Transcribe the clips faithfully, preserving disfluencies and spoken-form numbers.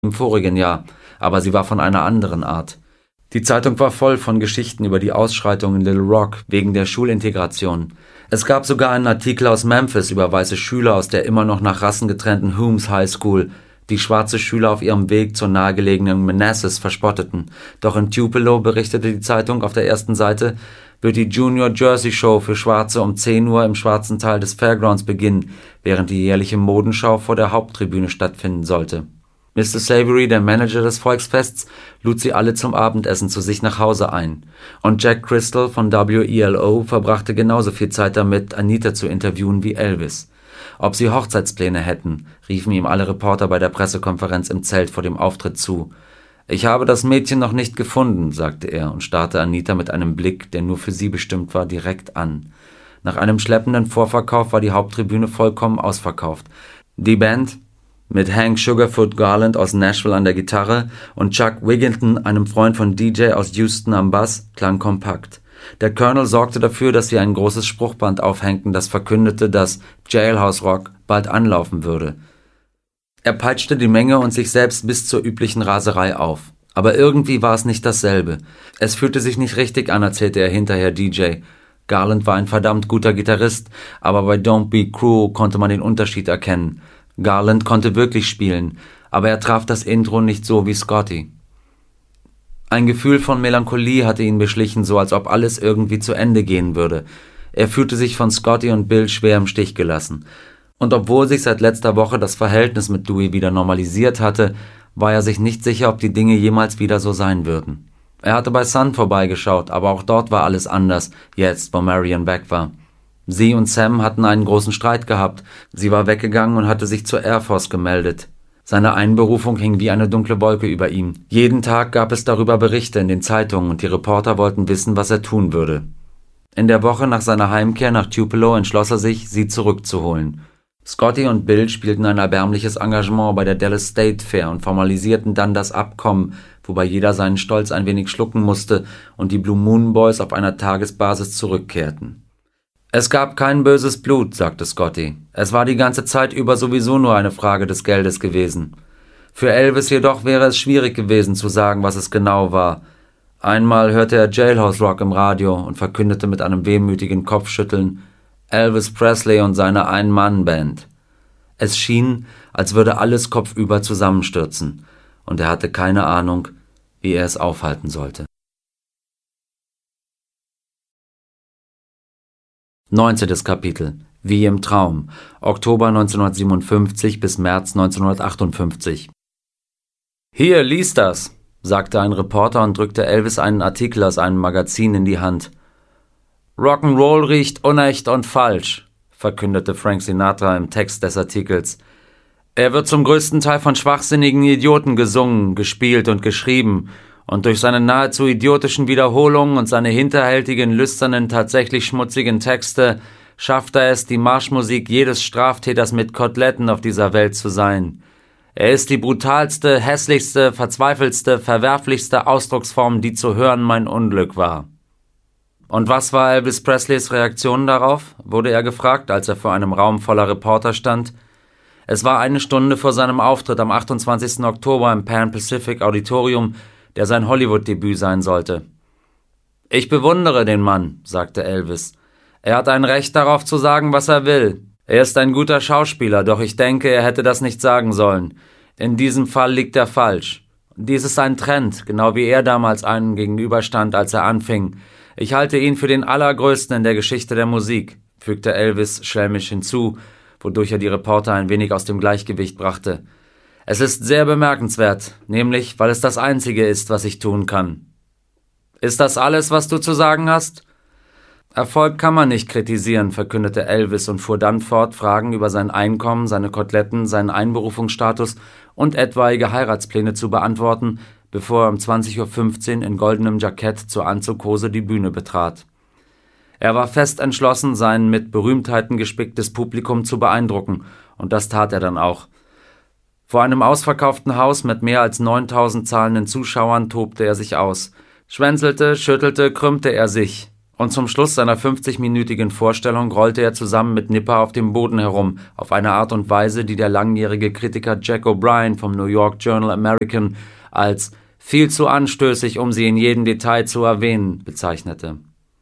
im vorigen Jahr, aber sie war von einer anderen Art. Die Zeitung war voll von Geschichten über die Ausschreitungen in Little Rock wegen der Schulintegration. Es gab sogar einen Artikel aus Memphis über weiße Schüler aus der immer noch nach Rassen getrennten Humes High School, die schwarze Schüler auf ihrem Weg zur nahegelegenen Manassas verspotteten. Doch in Tupelo, berichtete die Zeitung auf der ersten Seite, wird die Junior Jersey Show für Schwarze um zehn Uhr im schwarzen Teil des Fairgrounds beginnen, während die jährliche Modenschau vor der Haupttribüne stattfinden sollte. Mister Savory, der Manager des Volksfests, lud sie alle zum Abendessen zu sich nach Hause ein. Und Jack Crystal von W E L O verbrachte genauso viel Zeit damit, Anita zu interviewen wie Elvis. Ob sie Hochzeitspläne hätten, riefen ihm alle Reporter bei der Pressekonferenz im Zelt vor dem Auftritt zu. »Ich habe das Mädchen noch nicht gefunden«, sagte er und starrte Anita mit einem Blick, der nur für sie bestimmt war, direkt an. Nach einem schleppenden Vorverkauf war die Haupttribüne vollkommen ausverkauft. Die Band, mit Hank Sugarfoot Garland aus Nashville an der Gitarre und Chuck Wigginton, einem Freund von D J aus Houston, am Bass, klang kompakt. Der Colonel sorgte dafür, dass sie ein großes Spruchband aufhängten, das verkündete, dass Jailhouse Rock bald anlaufen würde. Er peitschte die Menge und sich selbst bis zur üblichen Raserei auf. Aber irgendwie war es nicht dasselbe. Es fühlte sich nicht richtig an, erzählte er hinterher D J. Garland war ein verdammt guter Gitarrist, aber bei Don't Be Cruel konnte man den Unterschied erkennen. Garland konnte wirklich spielen, aber er traf das Intro nicht so wie Scotty. Ein Gefühl von Melancholie hatte ihn beschlichen, so als ob alles irgendwie zu Ende gehen würde. Er fühlte sich von Scotty und Bill schwer im Stich gelassen. Und obwohl sich seit letzter Woche das Verhältnis mit Dewey wieder normalisiert hatte, war er sich nicht sicher, ob die Dinge jemals wieder so sein würden. Er hatte bei Sun vorbeigeschaut, aber auch dort war alles anders, jetzt, wo Marion weg war. Sie und Sam hatten einen großen Streit gehabt. Sie war weggegangen und hatte sich zur Air Force gemeldet. Seine Einberufung hing wie eine dunkle Wolke über ihm. Jeden Tag gab es darüber Berichte in den Zeitungen und die Reporter wollten wissen, was er tun würde. In der Woche nach seiner Heimkehr nach Tupelo entschloss er sich, sie zurückzuholen. Scotty und Bill spielten ein erbärmliches Engagement bei der Dallas State Fair und formalisierten dann das Abkommen, wobei jeder seinen Stolz ein wenig schlucken musste und die Blue Moon Boys auf einer Tagesbasis zurückkehrten. »Es gab kein böses Blut«, sagte Scotty. »Es war die ganze Zeit über sowieso nur eine Frage des Geldes gewesen. Für Elvis jedoch wäre es schwierig gewesen zu sagen, was es genau war. Einmal hörte er Jailhouse Rock im Radio und verkündete mit einem wehmütigen Kopfschütteln Elvis Presley und seine Ein-Mann-Band. Es schien, als würde alles kopfüber zusammenstürzen, und er hatte keine Ahnung, wie er es aufhalten sollte. neunzehntes Kapitel. Wie im Traum. Oktober neunzehnhundertsiebenundfünfzig bis März neunzehnhundertachtundfünfzig. »Hier, lies das«, sagte ein Reporter und drückte Elvis einen Artikel aus einem Magazin in die Hand. »Rock'n'Roll riecht unecht und falsch«, verkündete Frank Sinatra im Text des Artikels. »Er wird zum größten Teil von schwachsinnigen Idioten gesungen, gespielt und geschrieben, und durch seine nahezu idiotischen Wiederholungen und seine hinterhältigen, lüsternen, tatsächlich schmutzigen Texte schafft er es, die Marschmusik jedes Straftäters mit Koteletten auf dieser Welt zu sein. Er ist die brutalste, hässlichste, verzweifelste, verwerflichste Ausdrucksform, die zu hören mein Unglück war.« Und was war Elvis Presleys Reaktion darauf, wurde er gefragt, als er vor einem Raum voller Reporter stand. Es war eine Stunde vor seinem Auftritt am achtundzwanzigsten Oktober im Pan Pacific Auditorium, der sein Hollywood-Debüt sein sollte. »Ich bewundere den Mann«, sagte Elvis. »Er hat ein Recht darauf zu sagen, was er will. Er ist ein guter Schauspieler, doch ich denke, er hätte das nicht sagen sollen. In diesem Fall liegt er falsch. Dies ist ein Trend, genau wie er damals einem gegenüberstand, als er anfing. Ich halte ihn für den Allergrößten in der Geschichte der Musik«, fügte Elvis schelmisch hinzu, wodurch er die Reporter ein wenig aus dem Gleichgewicht brachte. »Es ist sehr bemerkenswert, nämlich, weil es das Einzige ist, was ich tun kann.« »Ist das alles, was du zu sagen hast?« »Erfolg kann man nicht kritisieren«, verkündete Elvis und fuhr dann fort, Fragen über sein Einkommen, seine Koteletten, seinen Einberufungsstatus und etwaige Heiratspläne zu beantworten, bevor er um zwanzig Uhr fünfzehn in goldenem Jackett zur Anzughose die Bühne betrat. Er war fest entschlossen, sein mit Berühmtheiten gespicktes Publikum zu beeindrucken, und das tat er dann auch. Vor einem ausverkauften Haus mit mehr als neuntausend zahlenden Zuschauern tobte er sich aus. Schwänzelte, schüttelte, krümmte er sich. Und zum Schluss seiner fünfzigminütigen Vorstellung rollte er zusammen mit Nipper auf dem Boden herum, auf eine Art und Weise, die der langjährige Kritiker Jack O'Brien vom New York Journal American als viel zu anstößig, um sie in jedem Detail zu erwähnen, bezeichnete.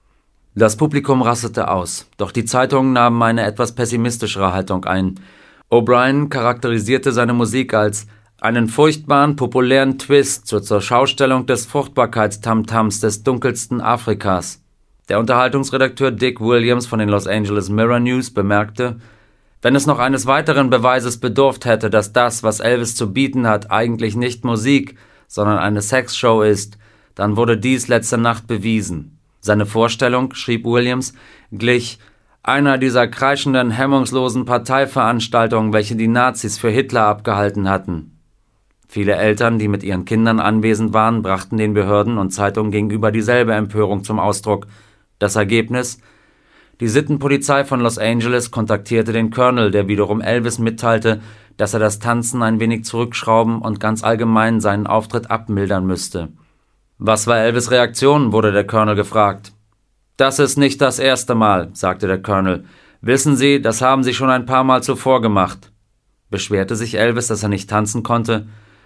Das Publikum rastete aus, doch die Zeitungen nahmen eine etwas pessimistischere Haltung ein. O'Brien charakterisierte seine Musik als einen furchtbaren, populären Twist zur Zurschaustellung des Fruchtbarkeitstamtams des dunkelsten Afrikas. Der Unterhaltungsredakteur Dick Williams von den Los Angeles Mirror News bemerkte, wenn es noch eines weiteren Beweises bedurft hätte, dass das, was Elvis zu bieten hat, eigentlich nicht Musik, sondern eine Sexshow ist, dann wurde dies letzte Nacht bewiesen. Seine Vorstellung, schrieb Williams, glich einer dieser kreischenden, hemmungslosen Parteiveranstaltungen, welche die Nazis für Hitler abgehalten hatten. Viele Eltern, die mit ihren Kindern anwesend waren, brachten den Behörden und Zeitungen gegenüber dieselbe Empörung zum Ausdruck. Das Ergebnis? Die Sittenpolizei von Los Angeles kontaktierte den Colonel, der wiederum Elvis mitteilte, dass er das Tanzen ein wenig zurückschrauben und ganz allgemein seinen Auftritt abmildern müsste. Was war Elvis' Reaktion, wurde der Colonel gefragt. Das ist nicht das erste Mal, sagte der Colonel. Wissen Sie, das haben Sie schon ein paar Mal zuvor gemacht. Beschwerte sich Elvis, dass er nicht tanzen konnte?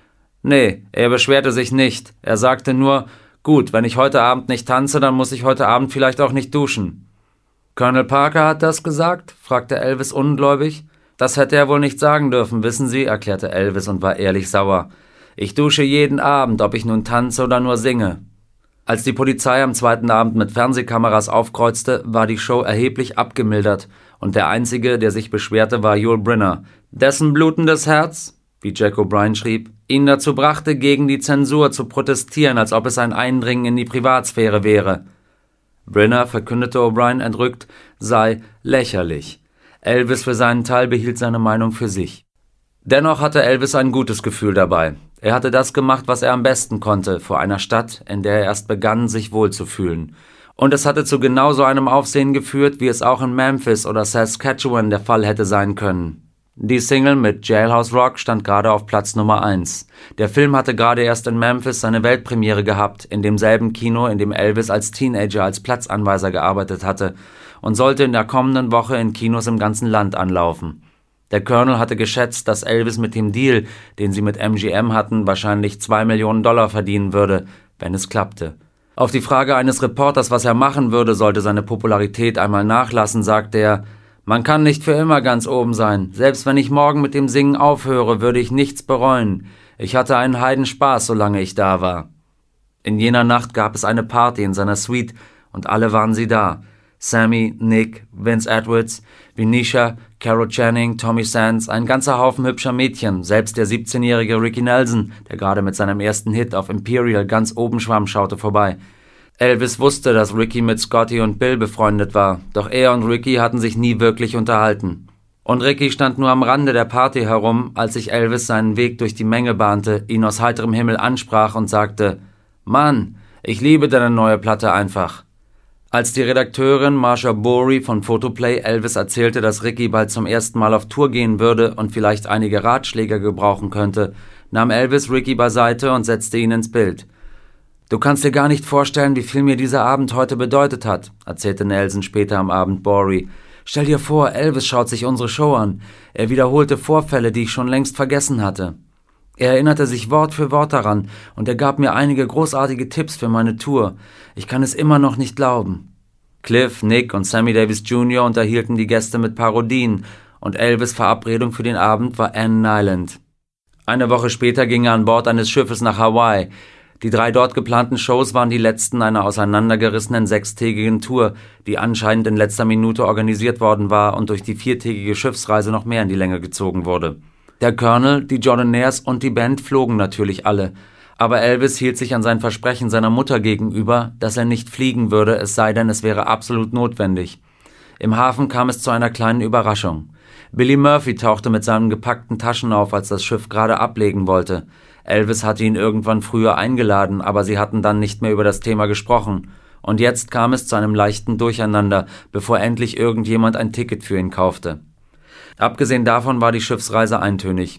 Nee, er beschwerte sich nicht. Er sagte nur, gut, wenn ich heute Abend nicht tanze, dann muss ich heute Abend vielleicht auch nicht duschen. Colonel Parker hat das gesagt? Fragte Elvis ungläubig. Das hätte er wohl nicht sagen dürfen, wissen Sie, erklärte Elvis und war ehrlich sauer. Ich dusche jeden Abend, ob ich nun tanze oder nur singe. Als die Polizei am zweiten Abend mit Fernsehkameras aufkreuzte, war die Show erheblich abgemildert und der Einzige, der sich beschwerte, war Yul Brynner, dessen blutendes Herz, wie Jack O'Brien schrieb, ihn dazu brachte, gegen die Zensur zu protestieren, als ob es ein Eindringen in die Privatsphäre wäre. Brynner, verkündete O'Brien entrückt, sei lächerlich. Elvis für seinen Teil behielt seine Meinung für sich. Dennoch hatte Elvis ein gutes Gefühl dabei. Er hatte das gemacht, was er am besten konnte, vor einer Stadt, in der er erst begann, sich wohlzufühlen. Und es hatte zu genau so einem Aufsehen geführt, wie es auch in Memphis oder Saskatchewan der Fall hätte sein können. Die Single mit Jailhouse Rock stand gerade auf Platz Nummer eins. Der Film hatte gerade erst in Memphis seine Weltpremiere gehabt, in demselben Kino, in dem Elvis als Teenager als Platzanweiser gearbeitet hatte, und sollte in der kommenden Woche in Kinos im ganzen Land anlaufen. Der Colonel hatte geschätzt, dass Elvis mit dem Deal, den sie mit M G M hatten, wahrscheinlich zwei Millionen Dollar verdienen würde, wenn es klappte. Auf die Frage eines Reporters, was er machen würde, sollte seine Popularität einmal nachlassen, sagte er, man kann nicht für immer ganz oben sein. Selbst wenn ich morgen mit dem Singen aufhöre, würde ich nichts bereuen. Ich hatte einen Heidenspaß, solange ich da war. In jener Nacht gab es eine Party in seiner Suite und alle waren sie da. Sammy, Nick, Vince Edwards, Venetia, Carol Channing, Tommy Sands, ein ganzer Haufen hübscher Mädchen, selbst der siebzehnjährige Ricky Nelson, der gerade mit seinem ersten Hit auf Imperial ganz oben schwamm, schaute vorbei. Elvis wusste, dass Ricky mit Scotty und Bill befreundet war, doch er und Ricky hatten sich nie wirklich unterhalten. Und Ricky stand nur am Rande der Party herum, als sich Elvis seinen Weg durch die Menge bahnte, ihn aus heiterem Himmel ansprach und sagte, »Mann, ich liebe deine neue Platte einfach.« Als die Redakteurin Marsha Bory von Photoplay Elvis erzählte, dass Ricky bald zum ersten Mal auf Tour gehen würde und vielleicht einige Ratschläge gebrauchen könnte, nahm Elvis Ricky beiseite und setzte ihn ins Bild. »Du kannst dir gar nicht vorstellen, wie viel mir dieser Abend heute bedeutet hat«, erzählte Nelson später am Abend Bory. »Stell dir vor, Elvis schaut sich unsere Show an. Er wiederholte Vorfälle, die ich schon längst vergessen hatte. Er erinnerte sich Wort für Wort daran und er gab mir einige großartige Tipps für meine Tour. Ich kann es immer noch nicht glauben.« Cliff, Nick und Sammy Davis Junior unterhielten die Gäste mit Parodien und Elvis' Verabredung für den Abend war Ann Nyland. Eine Woche später ging er an Bord eines Schiffes nach Hawaii. Die drei dort geplanten Shows waren die letzten einer auseinandergerissenen sechstägigen Tour, die anscheinend in letzter Minute organisiert worden war und durch die viertägige Schiffsreise noch mehr in die Länge gezogen wurde. Der Colonel, die Jordanaires und die Band flogen natürlich alle, aber Elvis hielt sich an sein Versprechen seiner Mutter gegenüber, dass er nicht fliegen würde, es sei denn, es wäre absolut notwendig. Im Hafen kam es zu einer kleinen Überraschung. Billy Murphy tauchte mit seinen gepackten Taschen auf, als das Schiff gerade ablegen wollte. Elvis hatte ihn irgendwann früher eingeladen, aber sie hatten dann nicht mehr über das Thema gesprochen. Und jetzt kam es zu einem leichten Durcheinander, bevor endlich irgendjemand ein Ticket für ihn kaufte. Abgesehen davon war die Schiffsreise eintönig.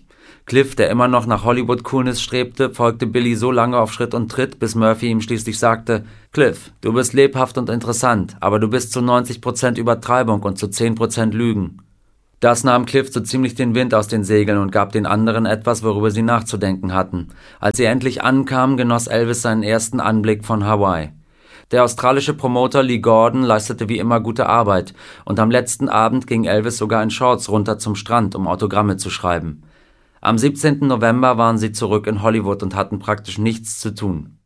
Cliff, der immer noch nach Hollywood-Coolness strebte, folgte Billy so lange auf Schritt und Tritt, bis Murphy ihm schließlich sagte: »Cliff, du bist lebhaft und interessant, aber du bist zu neunzig Prozent Übertreibung und zu zehn Prozent Lügen.« Das nahm Cliff so ziemlich den Wind aus den Segeln und gab den anderen etwas, worüber sie nachzudenken hatten. Als sie endlich ankamen, genoss Elvis seinen ersten Anblick von Hawaii. Der australische Promoter Lee Gordon leistete wie immer gute Arbeit, und am letzten Abend ging Elvis sogar in Shorts runter zum Strand, um Autogramme zu schreiben. Am siebzehnten November waren sie zurück in Hollywood und hatten praktisch nichts zu tun.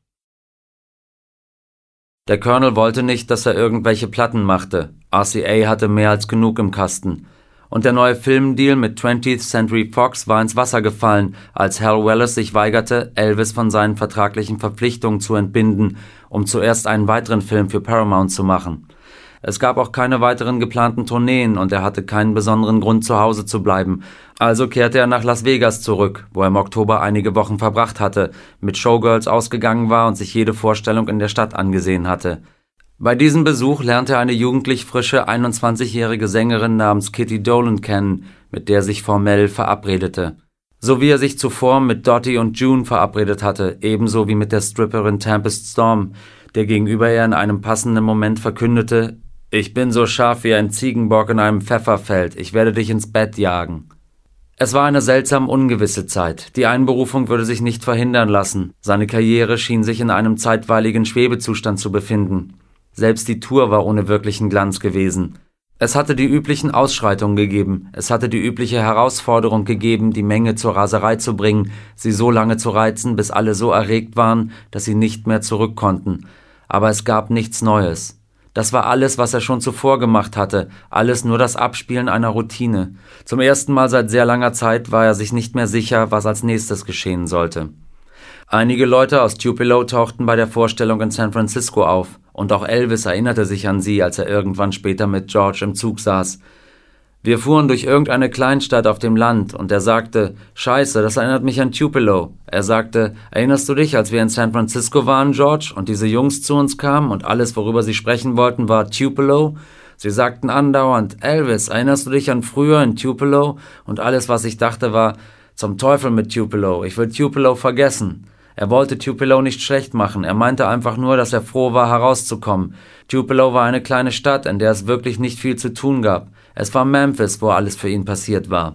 Der Colonel wollte nicht, dass er irgendwelche Platten machte. R C A hatte mehr als genug im Kasten. Und der neue Filmdeal mit twentieth Century Fox war ins Wasser gefallen, als Hal Wallace sich weigerte, Elvis von seinen vertraglichen Verpflichtungen zu entbinden, um zuerst einen weiteren Film für Paramount zu machen. Es gab auch keine weiteren geplanten Tourneen und er hatte keinen besonderen Grund, zu Hause zu bleiben. Also kehrte er nach Las Vegas zurück, wo er im Oktober einige Wochen verbracht hatte, mit Showgirls ausgegangen war und sich jede Vorstellung in der Stadt angesehen hatte. Bei diesem Besuch lernte er eine jugendlich frische einundzwanzigjährige Sängerin namens Kitty Dolan kennen, mit der er sich formell verabredete. So wie er sich zuvor mit Dottie und June verabredet hatte, ebenso wie mit der Stripperin Tempest Storm, der gegenüber er in einem passenden Moment verkündete: »Ich bin so scharf wie ein Ziegenbock in einem Pfefferfeld, ich werde dich ins Bett jagen.« Es war eine seltsam ungewisse Zeit. Die Einberufung würde sich nicht verhindern lassen. Seine Karriere schien sich in einem zeitweiligen Schwebezustand zu befinden. Selbst die Tour war ohne wirklichen Glanz gewesen. Es hatte die üblichen Ausschreitungen gegeben, es hatte die übliche Herausforderung gegeben, die Menge zur Raserei zu bringen, sie so lange zu reizen, bis alle so erregt waren, dass sie nicht mehr zurück konnten. Aber es gab nichts Neues. Das war alles, was er schon zuvor gemacht hatte, alles nur das Abspielen einer Routine. Zum ersten Mal seit sehr langer Zeit war er sich nicht mehr sicher, was als nächstes geschehen sollte. Einige Leute aus Tupelo tauchten bei der Vorstellung in San Francisco auf, und auch Elvis erinnerte sich an sie, als er irgendwann später mit George im Zug saß. Wir fuhren durch irgendeine Kleinstadt auf dem Land, und er sagte: »Scheiße, das erinnert mich an Tupelo.« Er sagte: »Erinnerst du dich, als wir in San Francisco waren, George, und diese Jungs zu uns kamen, und alles, worüber sie sprechen wollten, war Tupelo? Sie sagten andauernd: Elvis, erinnerst du dich an früher in Tupelo? Und alles, was ich dachte, war: Zum Teufel mit Tupelo, ich will Tupelo vergessen.« Er wollte Tupelo nicht schlecht machen, er meinte einfach nur, dass er froh war, herauszukommen. Tupelo war eine kleine Stadt, in der es wirklich nicht viel zu tun gab. Es war Memphis, wo alles für ihn passiert war.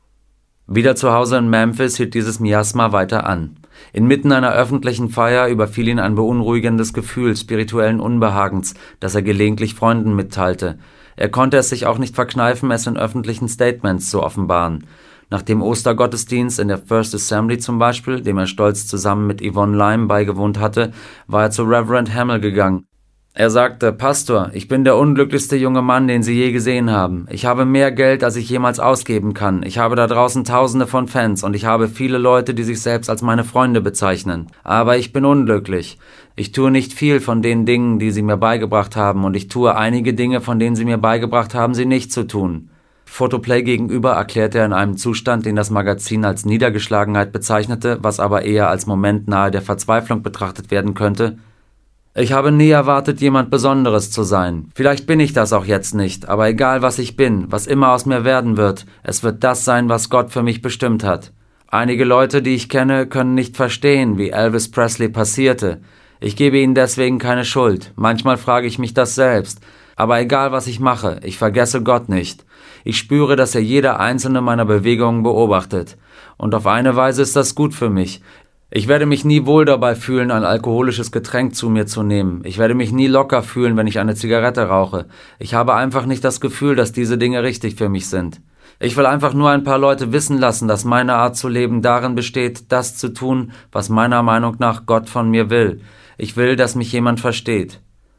Wieder zu Hause in Memphis hielt dieses Miasma weiter an. Inmitten einer öffentlichen Feier überfiel ihn ein beunruhigendes Gefühl spirituellen Unbehagens, das er gelegentlich Freunden mitteilte. Er konnte es sich auch nicht verkneifen, es in öffentlichen Statements zu offenbaren. Nach dem Ostergottesdienst in der First Assembly zum Beispiel, dem er stolz zusammen mit Yvonne Lime beigewohnt hatte, war er zu Reverend Hamill gegangen. Er sagte: »Pastor, ich bin der unglücklichste junge Mann, den Sie je gesehen haben. Ich habe mehr Geld, als ich jemals ausgeben kann. Ich habe da draußen Tausende von Fans und ich habe viele Leute, die sich selbst als meine Freunde bezeichnen. Aber ich bin unglücklich. Ich tue nicht viel von den Dingen, die Sie mir beigebracht haben, und ich tue einige Dinge, von denen Sie mir beigebracht haben, sie nicht zu tun.« Photoplay gegenüber erklärte er in einem Zustand, den das Magazin als Niedergeschlagenheit bezeichnete, was aber eher als Moment nahe der Verzweiflung betrachtet werden könnte: »Ich habe nie erwartet, jemand Besonderes zu sein. Vielleicht bin ich das auch jetzt nicht, aber egal was ich bin, was immer aus mir werden wird, es wird das sein, was Gott für mich bestimmt hat. Einige Leute, die ich kenne, können nicht verstehen, wie Elvis Presley passierte. Ich gebe ihnen deswegen keine Schuld. Manchmal frage ich mich das selbst. Aber egal was ich mache, ich vergesse Gott nicht. Ich spüre, dass er jede einzelne meiner Bewegungen beobachtet. Und auf eine Weise ist das gut für mich. Ich werde mich nie wohl dabei fühlen, ein alkoholisches Getränk zu mir zu nehmen. Ich werde mich nie locker fühlen, wenn ich eine Zigarette rauche. Ich habe einfach nicht das Gefühl, dass diese Dinge richtig für mich sind. Ich will einfach nur ein paar Leute wissen lassen, dass meine Art zu leben darin besteht, das zu tun, was meiner Meinung nach Gott von mir will. Ich will, dass mich jemand versteht.«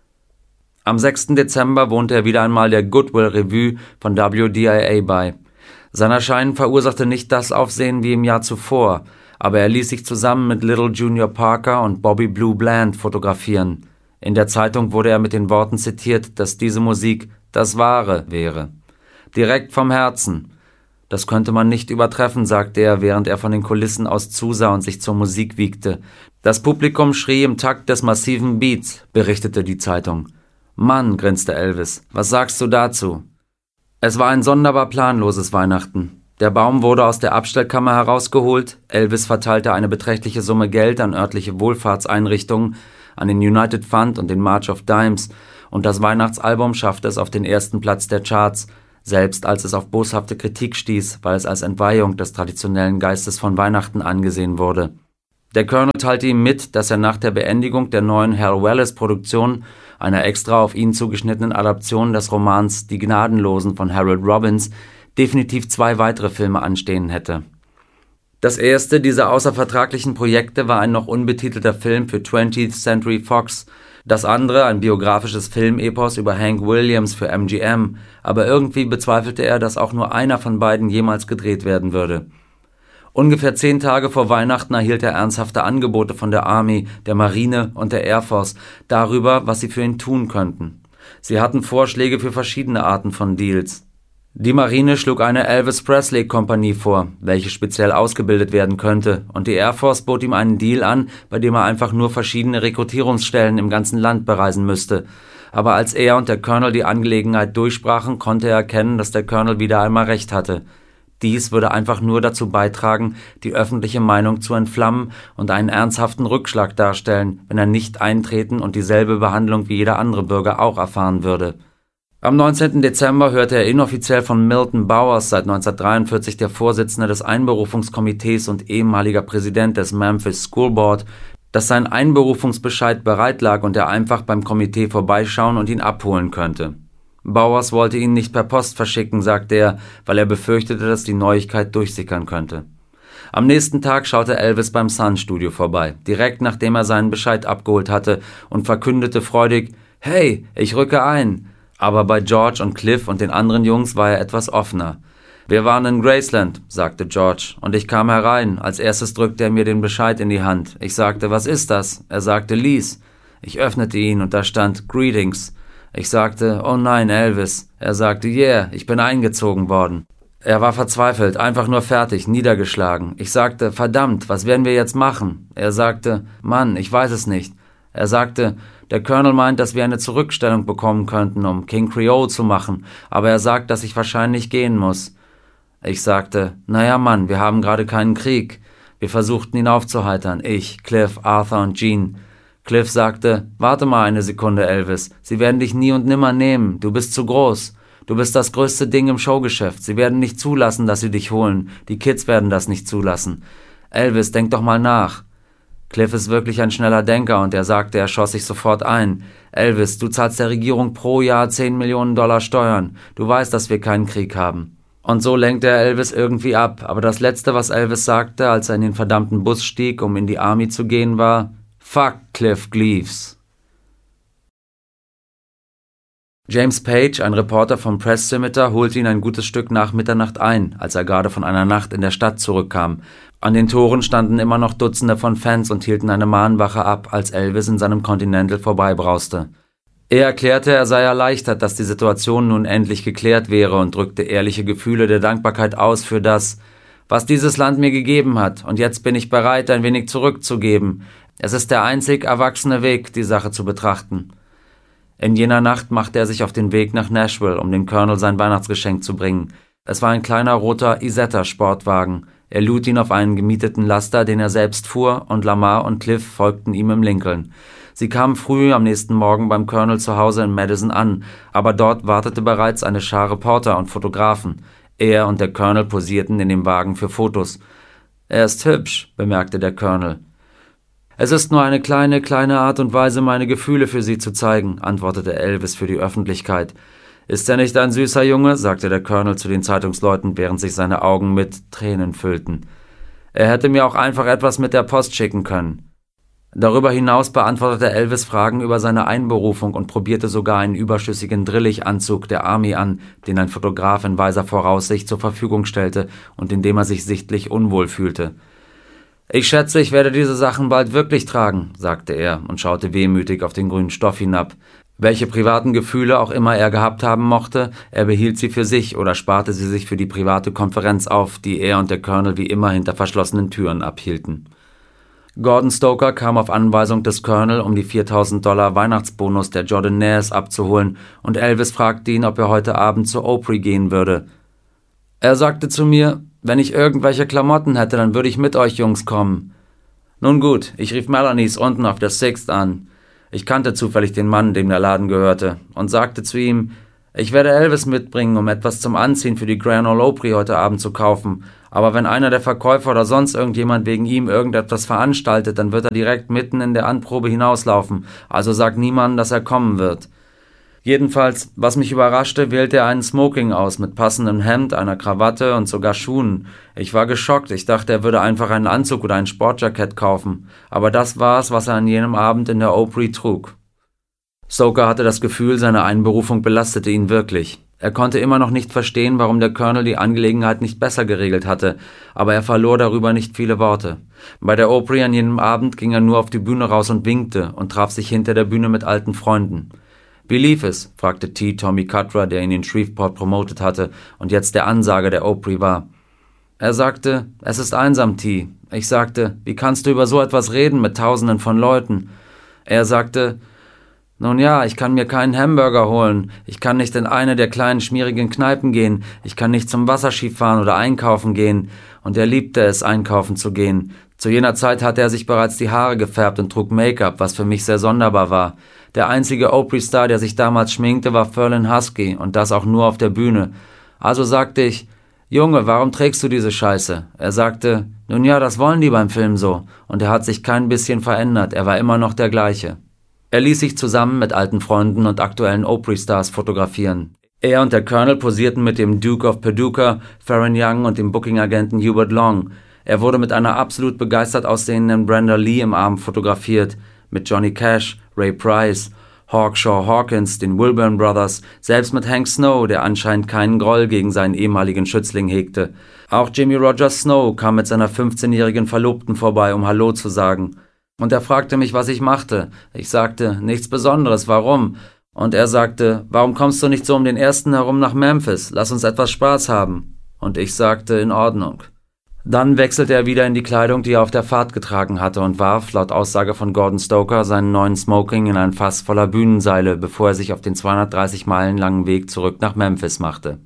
Am sechsten Dezember wohnte er wieder einmal der Goodwill Revue von W D I A bei. Sein Erscheinen verursachte nicht das Aufsehen wie im Jahr zuvor, aber er ließ sich zusammen mit Little Junior Parker und Bobby Blue Bland fotografieren. In der Zeitung wurde er mit den Worten zitiert, dass diese Musik das Wahre wäre. Direkt vom Herzen. Das könnte man nicht übertreffen, sagte er, während er von den Kulissen aus zusah und sich zur Musik wiegte. Das Publikum schrie im Takt des massiven Beats, berichtete die Zeitung. »Mann«, grinste Elvis, »was sagst du dazu?« Es war ein sonderbar planloses Weihnachten. Der Baum wurde aus der Abstellkammer herausgeholt, Elvis verteilte eine beträchtliche Summe Geld an örtliche Wohlfahrtseinrichtungen, an den United Fund und den March of Dimes, und das Weihnachtsalbum schaffte es auf den ersten Platz der Charts, selbst als es auf boshafte Kritik stieß, weil es als Entweihung des traditionellen Geistes von Weihnachten angesehen wurde. Der Colonel teilte ihm mit, dass er nach der Beendigung der neuen Hal Wallis-Produktion, einer extra auf ihn zugeschnittenen Adaption des Romans Die Gnadenlosen von Harold Robbins, definitiv zwei weitere Filme anstehen hätte. Das erste dieser außervertraglichen Projekte war ein noch unbetitelter Film für twentieth Century Fox, das andere ein biografisches Filmepos über Hank Williams für M G M, aber irgendwie bezweifelte er, dass auch nur einer von beiden jemals gedreht werden würde. Ungefähr zehn Tage vor Weihnachten erhielt er ernsthafte Angebote von der Army, der Marine und der Air Force darüber, was sie für ihn tun könnten. Sie hatten Vorschläge für verschiedene Arten von Deals. Die Marine schlug eine Elvis Presley-Kompanie vor, welche speziell ausgebildet werden könnte, und die Air Force bot ihm einen Deal an, bei dem er einfach nur verschiedene Rekrutierungsstellen im ganzen Land bereisen müsste. Aber als er und der Colonel die Angelegenheit durchsprachen, konnte er erkennen, dass der Colonel wieder einmal recht hatte. Dies würde einfach nur dazu beitragen, die öffentliche Meinung zu entflammen und einen ernsthaften Rückschlag darstellen, wenn er nicht eintreten und dieselbe Behandlung wie jeder andere Bürger auch erfahren würde. Am neunzehnten Dezember hörte er inoffiziell von Milton Bowers, seit neunzehnhundertdreiundvierzig der Vorsitzende des Einberufungskomitees und ehemaliger Präsident des Memphis School Board, dass sein Einberufungsbescheid bereit lag und er einfach beim Komitee vorbeischauen und ihn abholen könnte. Bowers wollte ihn nicht per Post verschicken, sagte er, weil er befürchtete, dass die Neuigkeit durchsickern könnte. Am nächsten Tag schaute Elvis beim Sun-Studio vorbei, direkt nachdem er seinen Bescheid abgeholt hatte, und verkündete freudig: »Hey, ich rücke ein!« Aber bei George und Cliff und den anderen Jungs war er etwas offener. »Wir waren in Graceland«, sagte George, und ich kam herein. Als erstes drückte er mir den Bescheid in die Hand. Ich sagte: »Was ist das?« Er sagte: »Lease.« Ich öffnete ihn und da stand: »Greetings.« Ich sagte: »Oh nein, Elvis.« Er sagte: »Yeah, ich bin eingezogen worden.« Er war verzweifelt, einfach nur fertig, niedergeschlagen. Ich sagte: »Verdammt, was werden wir jetzt machen?« Er sagte: »Mann, ich weiß es nicht.« Er sagte: »Der Colonel meint, dass wir eine Zurückstellung bekommen könnten, um King Creole zu machen, aber er sagt, dass ich wahrscheinlich gehen muss.« Ich sagte: »Naja, Mann, wir haben gerade keinen Krieg.« Wir versuchten ihn aufzuheitern, ich, Cliff, Arthur und Gene. Cliff sagte: »Warte mal eine Sekunde, Elvis. Sie werden dich nie und nimmer nehmen. Du bist zu groß. Du bist das größte Ding im Showgeschäft. Sie werden nicht zulassen, dass sie dich holen. Die Kids werden das nicht zulassen. Elvis, denk doch mal nach.« Cliff ist wirklich ein schneller Denker und er sagte, er schoss sich sofort ein. »Elvis, du zahlst der Regierung pro Jahr zehn Millionen Dollar Steuern. Du weißt, dass wir keinen Krieg haben.« Und so lenkte er Elvis irgendwie ab. Aber das Letzte, was Elvis sagte, als er in den verdammten Bus stieg, um in die Army zu gehen, war: »Fuck Cliff Gleaves.« James Page, ein Reporter vom Press Scimitar, holte ihn ein gutes Stück nach Mitternacht ein, als er gerade von einer Nacht in der Stadt zurückkam. An den Toren standen immer noch Dutzende von Fans und hielten eine Mahnwache ab, als Elvis in seinem Continental vorbeibrauste. Er erklärte, er sei erleichtert, dass die Situation nun endlich geklärt wäre, und drückte ehrliche Gefühle der Dankbarkeit aus für das, was dieses Land mir gegeben hat, und jetzt bin ich bereit, ein wenig zurückzugeben. Es ist der einzig erwachsene Weg, die Sache zu betrachten. In jener Nacht machte er sich auf den Weg nach Nashville, um dem Colonel sein Weihnachtsgeschenk zu bringen. Es war ein kleiner roter Isetta-Sportwagen. Er lud ihn auf einen gemieteten Laster, den er selbst fuhr, und Lamar und Cliff folgten ihm im Lincoln. Sie kamen früh am nächsten Morgen beim Colonel zu Hause in Madison an, aber dort wartete bereits eine Schar Reporter und Fotografen. Er und der Colonel posierten in dem Wagen für Fotos. »Er ist hübsch«, bemerkte der Colonel. »Es ist nur eine kleine, kleine Art und Weise, meine Gefühle für Sie zu zeigen«, antwortete Elvis für die Öffentlichkeit. »Ist er nicht ein süßer Junge?«, sagte der Colonel zu den Zeitungsleuten, während sich seine Augen mit Tränen füllten. »Er hätte mir auch einfach etwas mit der Post schicken können.« Darüber hinaus beantwortete Elvis Fragen über seine Einberufung und probierte sogar einen überschüssigen Drillichanzug der Army an, den ein Fotograf in weiser Voraussicht zur Verfügung stellte und in dem er sich sichtlich unwohl fühlte. »Ich schätze, ich werde diese Sachen bald wirklich tragen«, sagte er und schaute wehmütig auf den grünen Stoff hinab. Welche privaten Gefühle auch immer er gehabt haben mochte, er behielt sie für sich oder sparte sie sich für die private Konferenz auf, die er und der Colonel wie immer hinter verschlossenen Türen abhielten. Gordon Stoker kam auf Anweisung des Colonel, um die viertausend Dollar Weihnachtsbonus der Jordanaires abzuholen, und Elvis fragte ihn, ob er heute Abend zur Opry gehen würde. Er sagte zu mir: Wenn ich irgendwelche Klamotten hätte, dann würde ich mit euch Jungs kommen. Nun gut, ich rief Melanies unten auf der Sixth an. Ich kannte zufällig den Mann, dem der Laden gehörte, und sagte zu ihm, ich werde Elvis mitbringen, um etwas zum Anziehen für die Grand Ole Opry heute Abend zu kaufen, aber wenn einer der Verkäufer oder sonst irgendjemand wegen ihm irgendetwas veranstaltet, dann wird er direkt mitten in der Anprobe hinauslaufen, also sagt niemandem, dass er kommen wird. Jedenfalls, was mich überraschte, wählte er einen Smoking aus mit passendem Hemd, einer Krawatte und sogar Schuhen. Ich war geschockt, ich dachte, er würde einfach einen Anzug oder ein Sportjackett kaufen, aber das war's, was er an jenem Abend in der Opry trug. Stoker hatte das Gefühl, seine Einberufung belastete ihn wirklich. Er konnte immer noch nicht verstehen, warum der Colonel die Angelegenheit nicht besser geregelt hatte, aber er verlor darüber nicht viele Worte. Bei der Opry an jenem Abend ging er nur auf die Bühne raus und winkte und traf sich hinter der Bühne mit alten Freunden. »Wie lief es?« fragte T. Tommy Cutrer, der ihn in Shreveport promotet hatte und jetzt der Ansager der Opry war. Er sagte, »Es ist einsam, T.« Ich sagte, »Wie kannst du über so etwas reden mit Tausenden von Leuten?« Er sagte, »Nun ja, ich kann mir keinen Hamburger holen, ich kann nicht in eine der kleinen schmierigen Kneipen gehen, ich kann nicht zum Wasserski fahren oder einkaufen gehen.« Und er liebte es, einkaufen zu gehen. Zu jener Zeit hatte er sich bereits die Haare gefärbt und trug Make-up, was für mich sehr sonderbar war. Der einzige Opry-Star, der sich damals schminkte, war Ferlin Husky, und das auch nur auf der Bühne. Also sagte ich, »Junge, warum trägst du diese Scheiße?« Er sagte, »Nun ja, das wollen die beim Film so.« Und er hat sich kein bisschen verändert, er war immer noch der gleiche. Er ließ sich zusammen mit alten Freunden und aktuellen Opry-Stars fotografieren. Er und der Colonel posierten mit dem Duke of Paducah, Farron Young und dem Booking-Agenten Hubert Long. Er wurde mit einer absolut begeistert aussehenden Brenda Lee im Arm fotografiert, mit Johnny Cash, Ray Price, Hawkshaw Hawkins, den Wilburn Brothers, selbst mit Hank Snow, der anscheinend keinen Groll gegen seinen ehemaligen Schützling hegte. Auch Jimmy Rogers Snow kam mit seiner fünfzehnjährigen Verlobten vorbei, um Hallo zu sagen. Und er fragte mich, was ich machte. Ich sagte, nichts Besonderes, warum? Und er sagte, warum kommst du nicht so um den ersten herum nach Memphis? Lass uns etwas Spaß haben. Und ich sagte, in Ordnung. Dann wechselte er wieder in die Kleidung, die er auf der Fahrt getragen hatte, und warf, laut Aussage von Gordon Stoker, seinen neuen Smoking in ein Fass voller Bühnenseile, bevor er sich auf den zweihundertdreißig Meilen langen Weg zurück nach Memphis machte.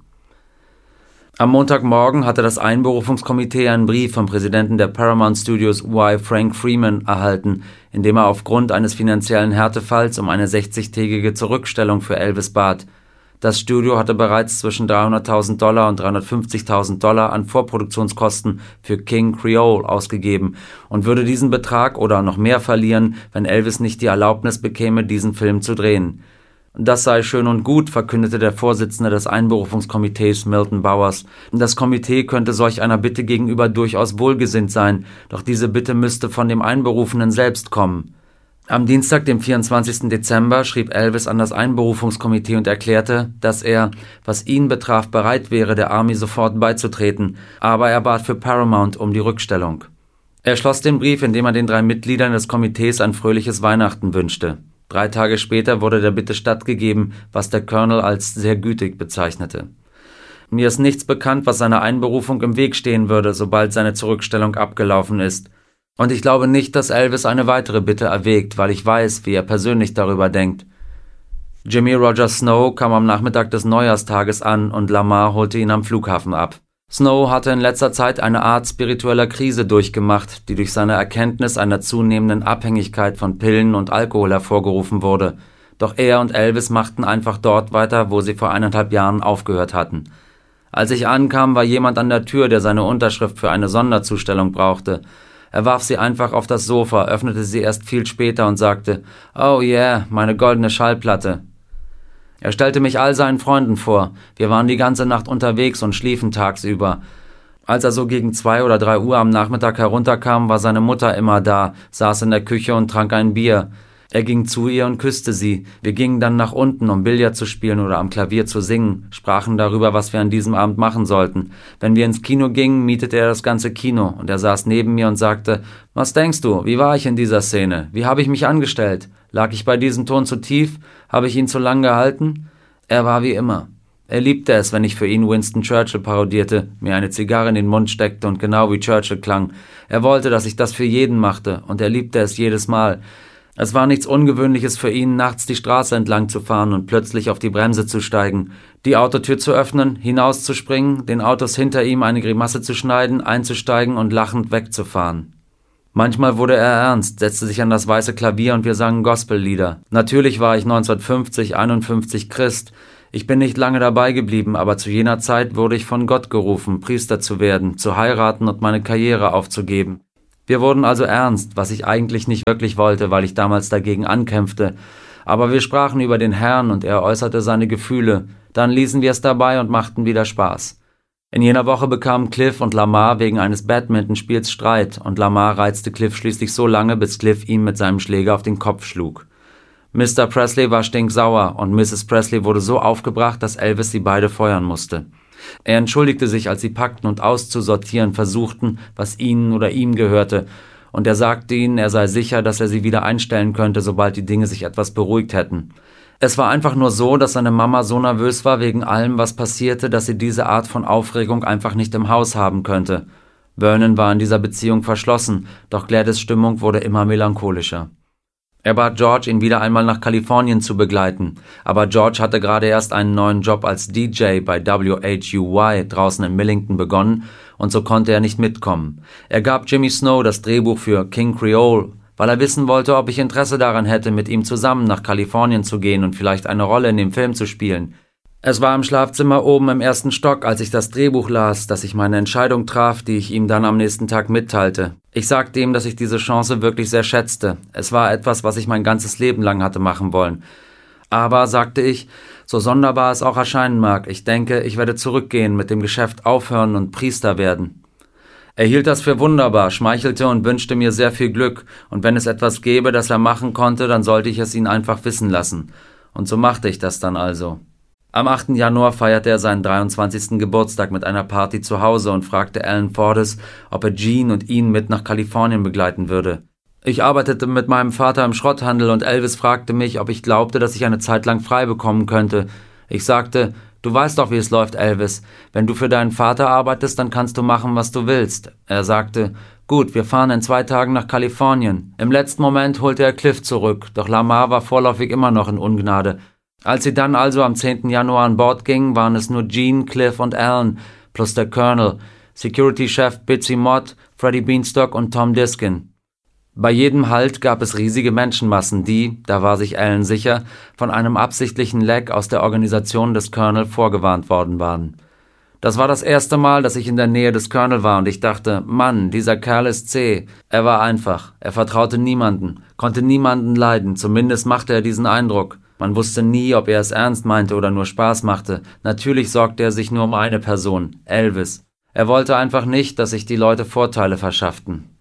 Am Montagmorgen hatte das Einberufungskomitee einen Brief vom Präsidenten der Paramount Studios Y. Frank Freeman erhalten, in dem er aufgrund eines finanziellen Härtefalls um eine sechzigtägige Zurückstellung für Elvis bat. Das Studio hatte bereits zwischen dreihunderttausend Dollar und dreihundertfünfzigtausend Dollar an Vorproduktionskosten für King Creole ausgegeben und würde diesen Betrag oder noch mehr verlieren, wenn Elvis nicht die Erlaubnis bekäme, diesen Film zu drehen. Das sei schön und gut, verkündete der Vorsitzende des Einberufungskomitees Milton Bowers. Das Komitee könnte solch einer Bitte gegenüber durchaus wohlgesinnt sein, doch diese Bitte müsste von dem Einberufenen selbst kommen. Am Dienstag, dem vierundzwanzigsten Dezember, schrieb Elvis an das Einberufungskomitee und erklärte, dass er, was ihn betraf, bereit wäre, der Army sofort beizutreten, aber er bat für Paramount um die Rückstellung. Er schloss den Brief, indem er den drei Mitgliedern des Komitees ein fröhliches Weihnachten wünschte. Drei Tage später wurde der Bitte stattgegeben, was der Colonel als sehr gütig bezeichnete. Mir ist nichts bekannt, was seiner Einberufung im Weg stehen würde, sobald seine Zurückstellung abgelaufen ist. Und ich glaube nicht, dass Elvis eine weitere Bitte erwägt, weil ich weiß, wie er persönlich darüber denkt. Jimmy Rogers Snow kam am Nachmittag des Neujahrstages an und Lamar holte ihn am Flughafen ab. Snow hatte in letzter Zeit eine Art spiritueller Krise durchgemacht, die durch seine Erkenntnis einer zunehmenden Abhängigkeit von Pillen und Alkohol hervorgerufen wurde. Doch er und Elvis machten einfach dort weiter, wo sie vor eineinhalb Jahren aufgehört hatten. Als ich ankam, war jemand an der Tür, der seine Unterschrift für eine Sonderzustellung brauchte. Er warf sie einfach auf das Sofa, öffnete sie erst viel später und sagte, »Oh yeah, meine goldene Schallplatte.« Er stellte mich all seinen Freunden vor. Wir waren die ganze Nacht unterwegs und schliefen tagsüber. Als er so gegen zwei oder drei Uhr am Nachmittag herunterkam, war seine Mutter immer da, saß in der Küche und trank ein Bier. Er ging zu ihr und küsste sie. Wir gingen dann nach unten, um Billard zu spielen oder am Klavier zu singen, sprachen darüber, was wir an diesem Abend machen sollten. Wenn wir ins Kino gingen, mietete er das ganze Kino und er saß neben mir und sagte, »Was denkst du, wie war ich in dieser Szene? Wie habe ich mich angestellt? Lag ich bei diesem Ton zu tief? Habe ich ihn zu lang gehalten?« Er war wie immer. Er liebte es, wenn ich für ihn Winston Churchill parodierte, mir eine Zigarre in den Mund steckte und genau wie Churchill klang. Er wollte, dass ich das für jeden machte und er liebte es jedes Mal. Es war nichts Ungewöhnliches für ihn, nachts die Straße entlang zu fahren und plötzlich auf die Bremse zu steigen, die Autotür zu öffnen, hinauszuspringen, den Autos hinter ihm eine Grimasse zu schneiden, einzusteigen und lachend wegzufahren. Manchmal wurde er ernst, setzte sich an das weiße Klavier und wir sangen Gospellieder. Natürlich war ich neunzehnhundertfünfzig, einundfünfzig Christ. Ich bin nicht lange dabei geblieben, aber zu jener Zeit wurde ich von Gott gerufen, Priester zu werden, zu heiraten und meine Karriere aufzugeben. Wir wurden also ernst, was ich eigentlich nicht wirklich wollte, weil ich damals dagegen ankämpfte. Aber wir sprachen über den Herrn und er äußerte seine Gefühle. Dann ließen wir es dabei und machten wieder Spaß. In jener Woche bekamen Cliff und Lamar wegen eines Badmintonspiels Streit und Lamar reizte Cliff schließlich so lange, bis Cliff ihm mit seinem Schläger auf den Kopf schlug. Mister Presley war stinksauer und Misses Presley wurde so aufgebracht, dass Elvis sie beide feuern musste. Er entschuldigte sich, als sie packten und auszusortieren versuchten, was ihnen oder ihm gehörte, und er sagte ihnen, er sei sicher, dass er sie wieder einstellen könnte, sobald die Dinge sich etwas beruhigt hätten. Es war einfach nur so, dass seine Mama so nervös war wegen allem, was passierte, dass sie diese Art von Aufregung einfach nicht im Haus haben könnte. Vernon war in dieser Beziehung verschlossen, doch Gladys' Stimmung wurde immer melancholischer. Er bat George, ihn wieder einmal nach Kalifornien zu begleiten, aber George hatte gerade erst einen neuen Job als D J bei W H U Y draußen in Millington begonnen und so konnte er nicht mitkommen. Er gab Jimmy Snow das Drehbuch für King Creole, weil er wissen wollte, ob ich Interesse daran hätte, mit ihm zusammen nach Kalifornien zu gehen und vielleicht eine Rolle in dem Film zu spielen. Es war im Schlafzimmer oben im ersten Stock, als ich das Drehbuch las, dass ich meine Entscheidung traf, die ich ihm dann am nächsten Tag mitteilte. Ich sagte ihm, dass ich diese Chance wirklich sehr schätzte. Es war etwas, was ich mein ganzes Leben lang hatte machen wollen. Aber, sagte ich, so sonderbar es auch erscheinen mag, ich denke, ich werde zurückgehen, mit dem Geschäft aufhören und Priester werden. Er hielt das für wunderbar, schmeichelte und wünschte mir sehr viel Glück, und wenn es etwas gäbe, das er machen konnte, dann sollte ich es ihn einfach wissen lassen. Und so machte ich das dann also. Am achten Januar feierte er seinen dreiundzwanzigsten Geburtstag mit einer Party zu Hause und fragte Alan Fordes, ob er Gene und ihn mit nach Kalifornien begleiten würde. Ich arbeitete mit meinem Vater im Schrotthandel und Elvis fragte mich, ob ich glaubte, dass ich eine Zeit lang frei bekommen könnte. Ich sagte, du weißt doch, wie es läuft, Elvis. Wenn du für deinen Vater arbeitest, dann kannst du machen, was du willst. Er sagte, gut, wir fahren in zwei Tagen nach Kalifornien. Im letzten Moment holte er Cliff zurück, doch Lamar war vorläufig immer noch in Ungnade. Als sie dann also am zehnten Januar an Bord gingen, waren es nur Gene, Cliff und Alan, plus der Colonel, Security-Chef Bitsy Mott, Freddie Beanstalk und Tom Diskin. Bei jedem Halt gab es riesige Menschenmassen, die, da war sich Alan sicher, von einem absichtlichen Leck aus der Organisation des Colonel vorgewarnt worden waren. Das war das erste Mal, dass ich in der Nähe des Colonel war und ich dachte, Mann, dieser Kerl ist zäh. Er war einfach, er vertraute niemanden, konnte niemanden leiden, zumindest machte er diesen Eindruck. Man wusste nie, ob er es ernst meinte oder nur Spaß machte. Natürlich sorgte er sich nur um eine Person, Elvis. Er wollte einfach nicht, dass sich die Leute Vorteile verschafften.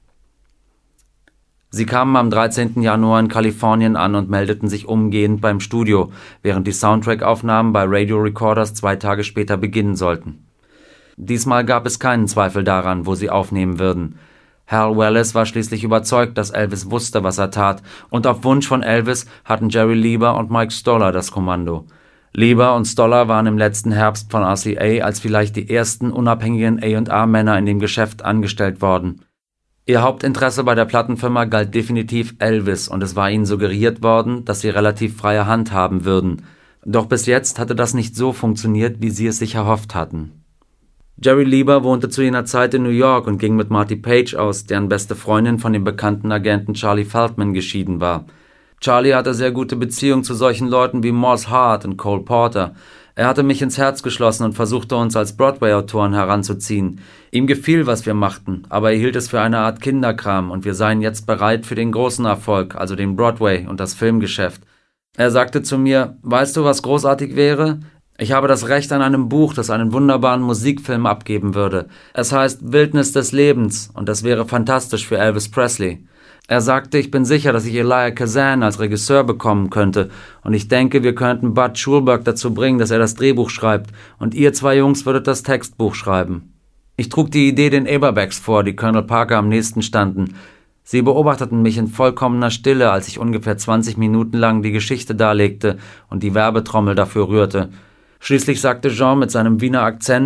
Sie kamen am dreizehnten Januar in Kalifornien an und meldeten sich umgehend beim Studio, während die Soundtrack-Aufnahmen bei Radio Recorders zwei Tage später beginnen sollten. Diesmal gab es keinen Zweifel daran, wo sie aufnehmen würden. Hal Wallace war schließlich überzeugt, dass Elvis wusste, was er tat, und auf Wunsch von Elvis hatten Jerry Lieber und Mike Stoller das Kommando. Lieber und Stoller waren im letzten Herbst von R C A als vielleicht die ersten unabhängigen A und R-Männer in dem Geschäft angestellt worden. Ihr Hauptinteresse bei der Plattenfirma galt definitiv Elvis und es war ihnen suggeriert worden, dass sie relativ freie Hand haben würden. Doch bis jetzt hatte das nicht so funktioniert, wie sie es sich erhofft hatten. Jerry Lieber wohnte zu jener Zeit in New York und ging mit Marty Page aus, deren beste Freundin von dem bekannten Agenten Charlie Feldman geschieden war. Charlie hatte sehr gute Beziehungen zu solchen Leuten wie Morse Hart und Cole Porter. Er hatte mich ins Herz geschlossen und versuchte uns als Broadway-Autoren heranzuziehen. Ihm gefiel, was wir machten, aber er hielt es für eine Art Kinderkram und wir seien jetzt bereit für den großen Erfolg, also den Broadway und das Filmgeschäft. Er sagte zu mir, weißt du, was großartig wäre? Ich habe das Recht an einem Buch, das einen wunderbaren Musikfilm abgeben würde. Es heißt Wildnis des Lebens und das wäre fantastisch für Elvis Presley. Er sagte, ich bin sicher, dass ich Elia Kazan als Regisseur bekommen könnte und ich denke, wir könnten Bud Schulberg dazu bringen, dass er das Drehbuch schreibt und ihr zwei Jungs würdet das Textbuch schreiben. Ich trug die Idee den Aberbecks vor, die Colonel Parker am nächsten standen. Sie beobachteten mich in vollkommener Stille, als ich ungefähr zwanzig Minuten lang die Geschichte darlegte und die Werbetrommel dafür rührte. Schließlich sagte Jean mit seinem Wiener Akzent,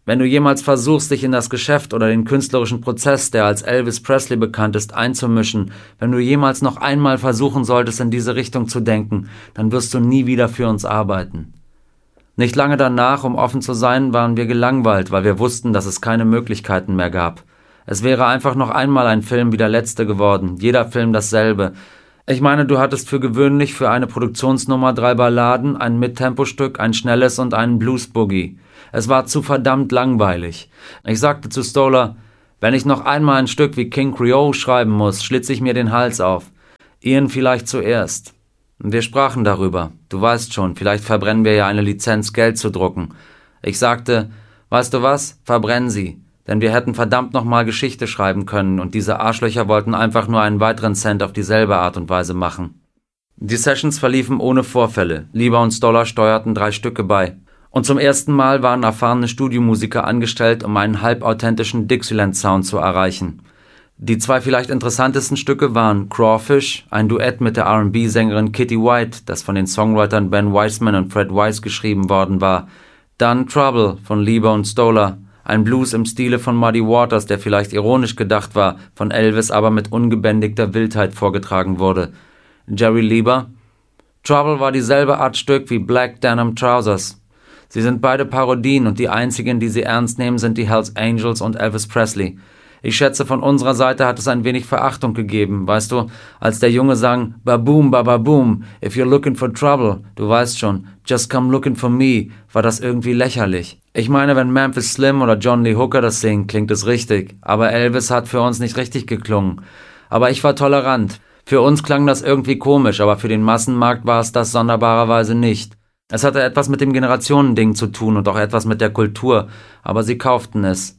Wenn du jemals versuchst, dich in das Geschäft oder den künstlerischen Prozess, der als Elvis Presley bekannt ist, einzumischen, wenn du jemals noch einmal versuchen solltest, in diese Richtung zu denken, dann wirst du nie wieder für uns arbeiten. Nicht lange danach, um offen zu sein, waren wir gelangweilt, weil wir wussten, dass es keine Möglichkeiten mehr gab. Es wäre einfach noch einmal ein Film wie der letzte geworden, jeder Film dasselbe. Ich meine, du hattest für gewöhnlich für eine Produktionsnummer drei Balladen, ein Mittempo-Stück, ein schnelles und einen Blues-Boogie. Es war zu verdammt langweilig. Ich sagte zu Stoller, wenn ich noch einmal ein Stück wie King Creole schreiben muss, schlitze ich mir den Hals auf. Ian vielleicht zuerst. Wir sprachen darüber. Du weißt schon, vielleicht verbrennen wir ja eine Lizenz, Geld zu drucken. Ich sagte, weißt du was, verbrennen sie. Denn wir hätten verdammt nochmal Geschichte schreiben können und diese Arschlöcher wollten einfach nur einen weiteren Cent auf dieselbe Art und Weise machen. Die Sessions verliefen ohne Vorfälle. Lieber und Stoller steuerten drei Stücke bei. Und zum ersten Mal waren erfahrene Studiomusiker angestellt, um einen halbauthentischen Dixieland-Sound zu erreichen. Die zwei vielleicht interessantesten Stücke waren Crawfish, ein Duett mit der R and B-Sängerin Kitty White, das von den Songwritern Ben Weisman und Fred Wise geschrieben worden war, dann Trouble von Lieber und Stoller, ein Blues im Stile von Muddy Waters, der vielleicht ironisch gedacht war, von Elvis aber mit ungebändigter Wildheit vorgetragen wurde. Jerry Lieber: Trouble war dieselbe Art Stück wie Black Denim Trousers. Sie sind beide Parodien und die einzigen, die sie ernst nehmen, sind die Hells Angels und Elvis Presley. Ich schätze, von unserer Seite hat es ein wenig Verachtung gegeben, weißt du, als der Junge sang, Baboom, bababoom, if you're looking for trouble, du weißt schon, just come looking for me, war das irgendwie lächerlich. Ich meine, wenn Memphis Slim oder John Lee Hooker das singen, klingt es richtig, aber Elvis hat für uns nicht richtig geklungen. Aber ich war tolerant. Für uns klang das irgendwie komisch, aber für den Massenmarkt war es das sonderbarerweise nicht. Es hatte etwas mit dem Generationending zu tun und auch etwas mit der Kultur, aber sie kauften es.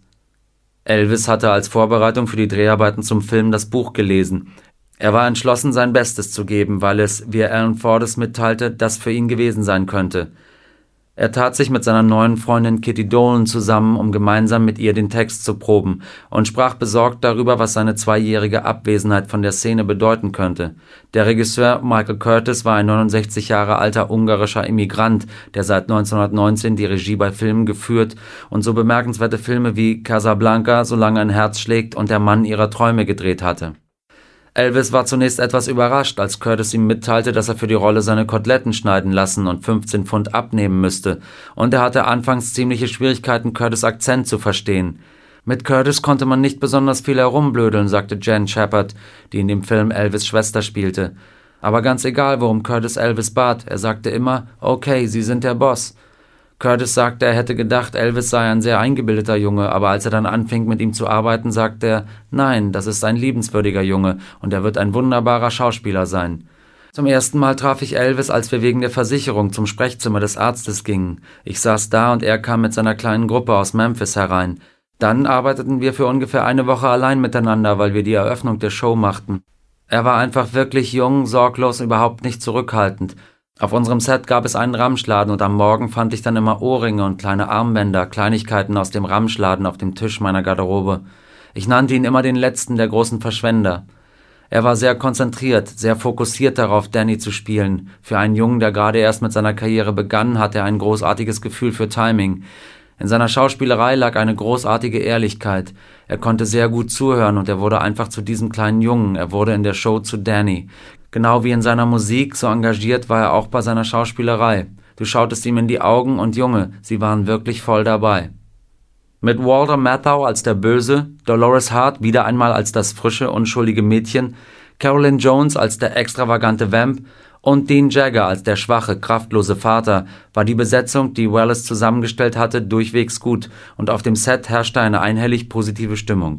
Elvis hatte als Vorbereitung für die Dreharbeiten zum Film das Buch gelesen. Er war entschlossen, sein Bestes zu geben, weil es, wie Alan Fordes mitteilte, das für ihn gewesen sein könnte. Er tat sich mit seiner neuen Freundin Kitty Dolan zusammen, um gemeinsam mit ihr den Text zu proben, und sprach besorgt darüber, was seine zweijährige Abwesenheit von der Szene bedeuten könnte. Der Regisseur Michael Curtis war ein neunundsechzig Jahre alter ungarischer Immigrant, der seit neunzehnhundertneunzehn die Regie bei Filmen geführt und so bemerkenswerte Filme wie Casablanca, Solange ein Herz schlägt und Der Mann ihrer Träume gedreht hatte. Elvis war zunächst etwas überrascht, als Curtis ihm mitteilte, dass er für die Rolle seine Koteletten schneiden lassen und fünfzehn Pfund abnehmen müsste, und er hatte anfangs ziemliche Schwierigkeiten, Curtis' Akzent zu verstehen. Mit Curtis konnte man nicht besonders viel herumblödeln, sagte Jen Shepard, die in dem Film Elvis' Schwester spielte. Aber ganz egal, worum Curtis Elvis bat, er sagte immer, okay, Sie sind der Boss. Curtis sagte, er hätte gedacht, Elvis sei ein sehr eingebildeter Junge, aber als er dann anfing, mit ihm zu arbeiten, sagte er, nein, das ist ein liebenswürdiger Junge und er wird ein wunderbarer Schauspieler sein. Zum ersten Mal traf ich Elvis, als wir wegen der Versicherung zum Sprechzimmer des Arztes gingen. Ich saß da und er kam mit seiner kleinen Gruppe aus Memphis herein. Dann arbeiteten wir für ungefähr eine Woche allein miteinander, weil wir die Eröffnung der Show machten. Er war einfach wirklich jung, sorglos, überhaupt nicht zurückhaltend. Auf unserem Set gab es einen Ramschladen und am Morgen fand ich dann immer Ohrringe und kleine Armbänder, Kleinigkeiten aus dem Ramschladen auf dem Tisch meiner Garderobe. Ich nannte ihn immer den letzten der großen Verschwender. Er war sehr konzentriert, sehr fokussiert darauf, Danny zu spielen. Für einen Jungen, der gerade erst mit seiner Karriere begann, hatte er ein großartiges Gefühl für Timing. In seiner Schauspielerei lag eine großartige Ehrlichkeit. Er konnte sehr gut zuhören und er wurde einfach zu diesem kleinen Jungen. Er wurde in der Show zu Danny. Genau wie in seiner Musik, so engagiert war er auch bei seiner Schauspielerei. Du schautest ihm in die Augen und Junge, sie waren wirklich voll dabei. Mit Walter Matthau als der Böse, Dolores Hart wieder einmal als das frische, unschuldige Mädchen, Carolyn Jones als der extravagante Vamp und Dean Jagger als der schwache, kraftlose Vater, war die Besetzung, die Wallace zusammengestellt hatte, durchwegs gut und auf dem Set herrschte eine einhellig positive Stimmung.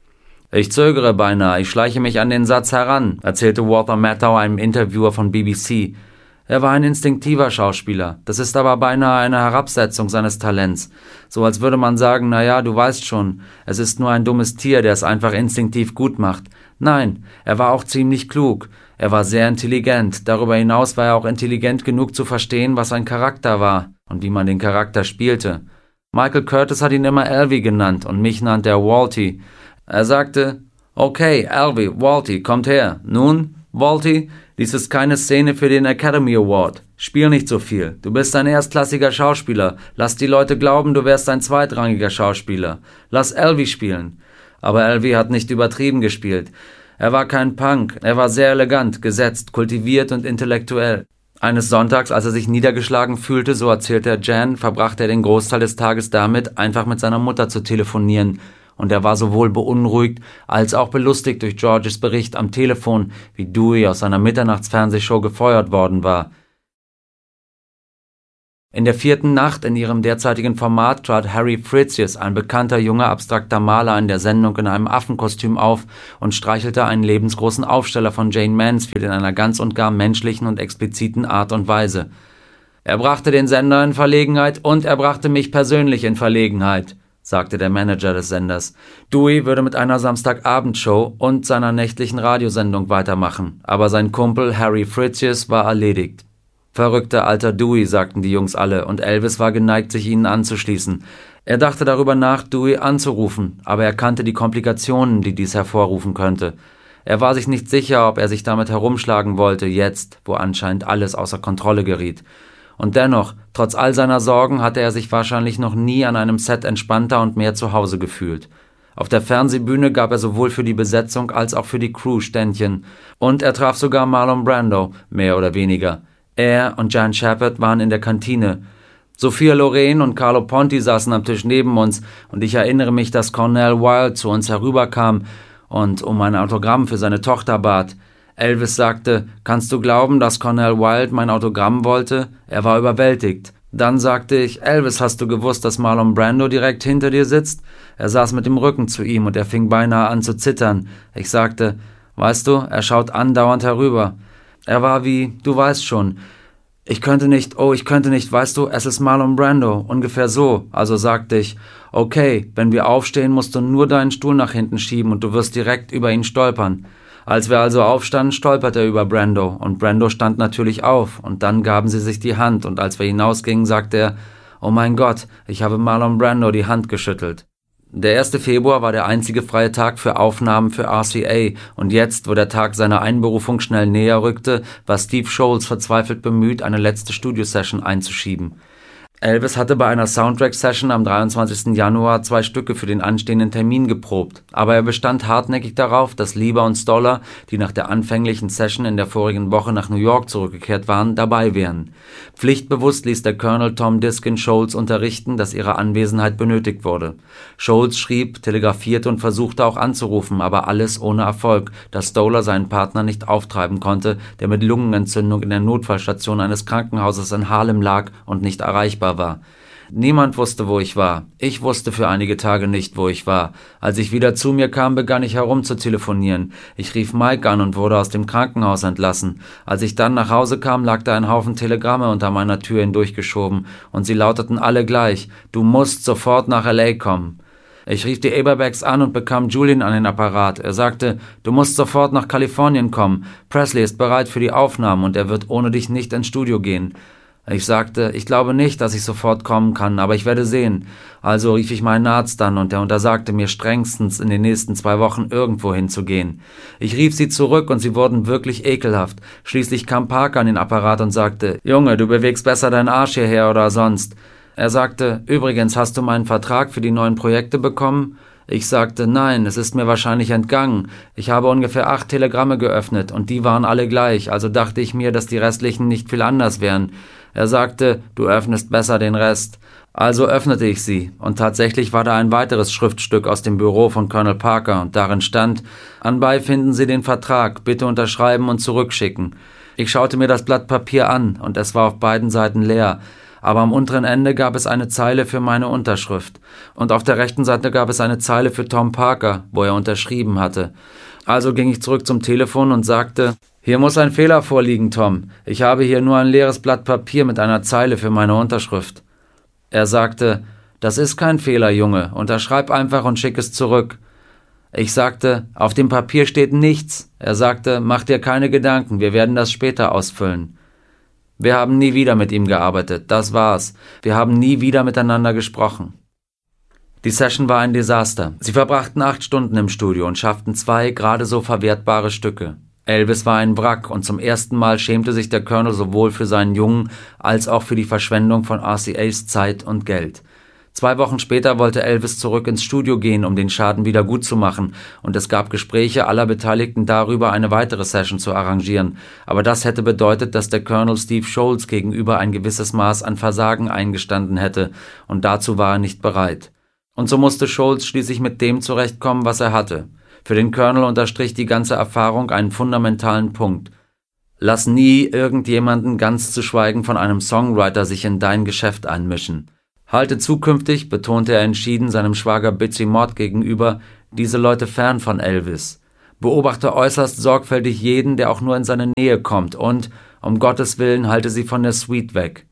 Ich zögere beinahe, ich schleiche mich an den Satz heran, erzählte Walter Matthau einem Interviewer von B B C. Er war ein instinktiver Schauspieler, das ist aber beinahe eine Herabsetzung seines Talents. So als würde man sagen, na ja, du weißt schon, es ist nur ein dummes Tier, der es einfach instinktiv gut macht. Nein, er war auch ziemlich klug, er war sehr intelligent, darüber hinaus war er auch intelligent genug zu verstehen, was ein Charakter war und wie man den Charakter spielte. Michael Curtis hat ihn immer Alvy genannt und mich nannte er Walty. Er sagte, okay, Alvy, Walty, kommt her. Nun, Walty, dies ist keine Szene für den Academy Award. Spiel nicht so viel. Du bist ein erstklassiger Schauspieler. Lass die Leute glauben, du wärst ein zweitrangiger Schauspieler. Lass Elvis spielen. Aber Elvis hat nicht übertrieben gespielt. Er war kein Punk. Er war sehr elegant, gesetzt, kultiviert und intellektuell. Eines Sonntags, als er sich niedergeschlagen fühlte, so erzählt er Jan, verbrachte er den Großteil des Tages damit, einfach mit seiner Mutter zu telefonieren. Und er war sowohl beunruhigt als auch belustigt durch Georges Bericht am Telefon, wie Dewey aus seiner Mitternachtsfernsehshow gefeuert worden war. In der vierten Nacht in ihrem derzeitigen Format trat Harry Fritius, ein bekannter junger abstrakter Maler, in der Sendung in einem Affenkostüm auf und streichelte einen lebensgroßen Aufsteller von Jayne Mansfield in einer ganz und gar menschlichen und expliziten Art und Weise. Er brachte den Sender in Verlegenheit und er brachte mich persönlich in Verlegenheit, sagte der Manager des Senders. Dewey würde mit einer Samstagabendshow und seiner nächtlichen Radiosendung weitermachen, aber sein Kumpel Harry Fritius war erledigt. Verrückter alter Dewey, sagten die Jungs alle, und Elvis war geneigt, sich ihnen anzuschließen. Er dachte darüber nach, Dewey anzurufen, aber er kannte die Komplikationen, die dies hervorrufen könnte. Er war sich nicht sicher, ob er sich damit herumschlagen wollte, jetzt, wo anscheinend alles außer Kontrolle geriet. Und dennoch, trotz all seiner Sorgen, hatte er sich wahrscheinlich noch nie an einem Set entspannter und mehr zu Hause gefühlt. Auf der Fernsehbühne gab er sowohl für die Besetzung als auch für die Crew Ständchen. Und er traf sogar Marlon Brando, mehr oder weniger. Er und Jan Shepard waren in der Kantine. Sophia Loren und Carlo Ponti saßen am Tisch neben uns und ich erinnere mich, dass Cornel Wilde zu uns herüberkam und um ein Autogramm für seine Tochter bat. Elvis sagte, kannst du glauben, dass Cornel Wilde mein Autogramm wollte? Er war überwältigt. Dann sagte ich, Elvis, hast du gewusst, dass Marlon Brando direkt hinter dir sitzt? Er saß mit dem Rücken zu ihm und er fing beinahe an zu zittern. Ich sagte, weißt du, er schaut andauernd herüber. Er war wie, du weißt schon, ich könnte nicht, oh, ich könnte nicht, weißt du, es ist Marlon Brando, ungefähr so. Also sagte ich, okay, wenn wir aufstehen, musst du nur deinen Stuhl nach hinten schieben und du wirst direkt über ihn stolpern. Als wir also aufstanden, stolperte er über Brando und Brando stand natürlich auf und dann gaben sie sich die Hand und als wir hinausgingen, sagte er, oh mein Gott, ich habe Marlon Brando die Hand geschüttelt. Der erste Februar war der einzige freie Tag für Aufnahmen für R C A und jetzt, wo der Tag seiner Einberufung schnell näher rückte, war Steve Sholes verzweifelt bemüht, eine letzte Studiosession einzuschieben. Elvis hatte bei einer Soundtrack-Session am dreiundzwanzigsten Januar zwei Stücke für den anstehenden Termin geprobt, aber er bestand hartnäckig darauf, dass Lieber und Stoller, die nach der anfänglichen Session in der vorigen Woche nach New York zurückgekehrt waren, dabei wären. Pflichtbewusst ließ der Colonel Tom Diskin Sholes unterrichten, dass ihre Anwesenheit benötigt wurde. Sholes schrieb, telegrafierte und versuchte auch anzurufen, aber alles ohne Erfolg, da Stoller seinen Partner nicht auftreiben konnte, der mit Lungenentzündung in der Notfallstation eines Krankenhauses in Harlem lag und nicht erreichbar war. Niemand wusste, wo ich war. Ich wusste für einige Tage nicht, wo ich war. Als ich wieder zu mir kam, begann ich herum zu telefonieren. Ich rief Mike an und wurde aus dem Krankenhaus entlassen. Als ich dann nach Hause kam, lag da ein Haufen Telegramme unter meiner Tür hindurchgeschoben und sie lauteten alle gleich: Du musst sofort nach L A kommen. Ich rief die Aberbacks an und bekam Julian an den Apparat. Er sagte, du musst sofort nach Kalifornien kommen. Presley ist bereit für die Aufnahmen und er wird ohne dich nicht ins Studio gehen. Ich sagte, ich glaube nicht, dass ich sofort kommen kann, aber ich werde sehen. Also rief ich meinen Arzt an und er untersagte mir strengstens, in den nächsten zwei Wochen irgendwo hinzugehen. Ich rief sie zurück und sie wurden wirklich ekelhaft. Schließlich kam Parker an den Apparat und sagte, Junge, du bewegst besser deinen Arsch hierher oder sonst. Er sagte, übrigens, hast du meinen Vertrag für die neuen Projekte bekommen? Ich sagte, nein, es ist mir wahrscheinlich entgangen. Ich habe ungefähr acht Telegramme geöffnet und die waren alle gleich, also dachte ich mir, dass die restlichen nicht viel anders wären. Er sagte, du öffnest besser den Rest. Also öffnete ich sie und tatsächlich war da ein weiteres Schriftstück aus dem Büro von Colonel Parker und darin stand, anbei finden Sie den Vertrag, bitte unterschreiben und zurückschicken. Ich schaute mir das Blatt Papier an und es war auf beiden Seiten leer. Aber am unteren Ende gab es eine Zeile für meine Unterschrift. Und auf der rechten Seite gab es eine Zeile für Tom Parker, wo er unterschrieben hatte. Also ging ich zurück zum Telefon und sagte, hier muss ein Fehler vorliegen, Tom. Ich habe hier nur ein leeres Blatt Papier mit einer Zeile für meine Unterschrift. Er sagte, das ist kein Fehler, Junge. Unterschreib einfach und schick es zurück. Ich sagte, auf dem Papier steht nichts. Er sagte, mach dir keine Gedanken, wir werden das später ausfüllen. Wir haben nie wieder mit ihm gearbeitet, das war's. Wir haben nie wieder miteinander gesprochen. Die Session war ein Desaster. Sie verbrachten acht Stunden im Studio und schafften zwei gerade so verwertbare Stücke. Elvis war ein Wrack und zum ersten Mal schämte sich der Colonel sowohl für seinen Jungen als auch für die Verschwendung von R C As Zeit und Geld. Zwei Wochen später wollte Elvis zurück ins Studio gehen, um den Schaden wieder gut zu machen, und es gab Gespräche aller Beteiligten darüber, eine weitere Session zu arrangieren, aber das hätte bedeutet, dass der Colonel Steve Sholes gegenüber ein gewisses Maß an Versagen eingestanden hätte, und dazu war er nicht bereit. Und so musste Sholes schließlich mit dem zurechtkommen, was er hatte. Für den Colonel unterstrich die ganze Erfahrung einen fundamentalen Punkt. Lass nie irgendjemanden, ganz zu schweigen von einem Songwriter, sich in dein Geschäft einmischen. Halte zukünftig, betonte er entschieden seinem Schwager Bitsy Mott gegenüber, diese Leute fern von Elvis. Beobachte äußerst sorgfältig jeden, der auch nur in seine Nähe kommt, und, um Gottes Willen, halte sie von der Suite weg.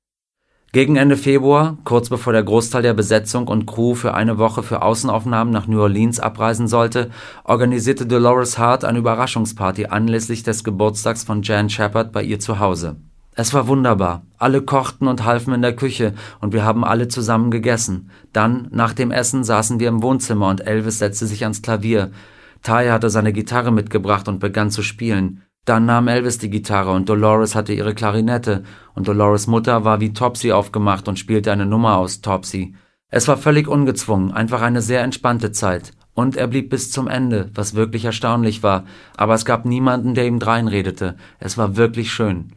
Gegen Ende Februar, kurz bevor der Großteil der Besetzung und Crew für eine Woche für Außenaufnahmen nach New Orleans abreisen sollte, organisierte Dolores Hart eine Überraschungsparty anlässlich des Geburtstags von Jan Shepard bei ihr zu Hause. Es war wunderbar. Alle kochten und halfen in der Küche und wir haben alle zusammen gegessen. Dann, nach dem Essen, saßen wir im Wohnzimmer und Elvis setzte sich ans Klavier. Ty hatte seine Gitarre mitgebracht und begann zu spielen. Dann nahm Elvis die Gitarre und Dolores hatte ihre Klarinette und Dolores' Mutter war wie Topsy aufgemacht und spielte eine Nummer aus Topsy. Es war völlig ungezwungen, einfach eine sehr entspannte Zeit. Und er blieb bis zum Ende, was wirklich erstaunlich war, aber es gab niemanden, der ihm dreinredete. Es war wirklich schön.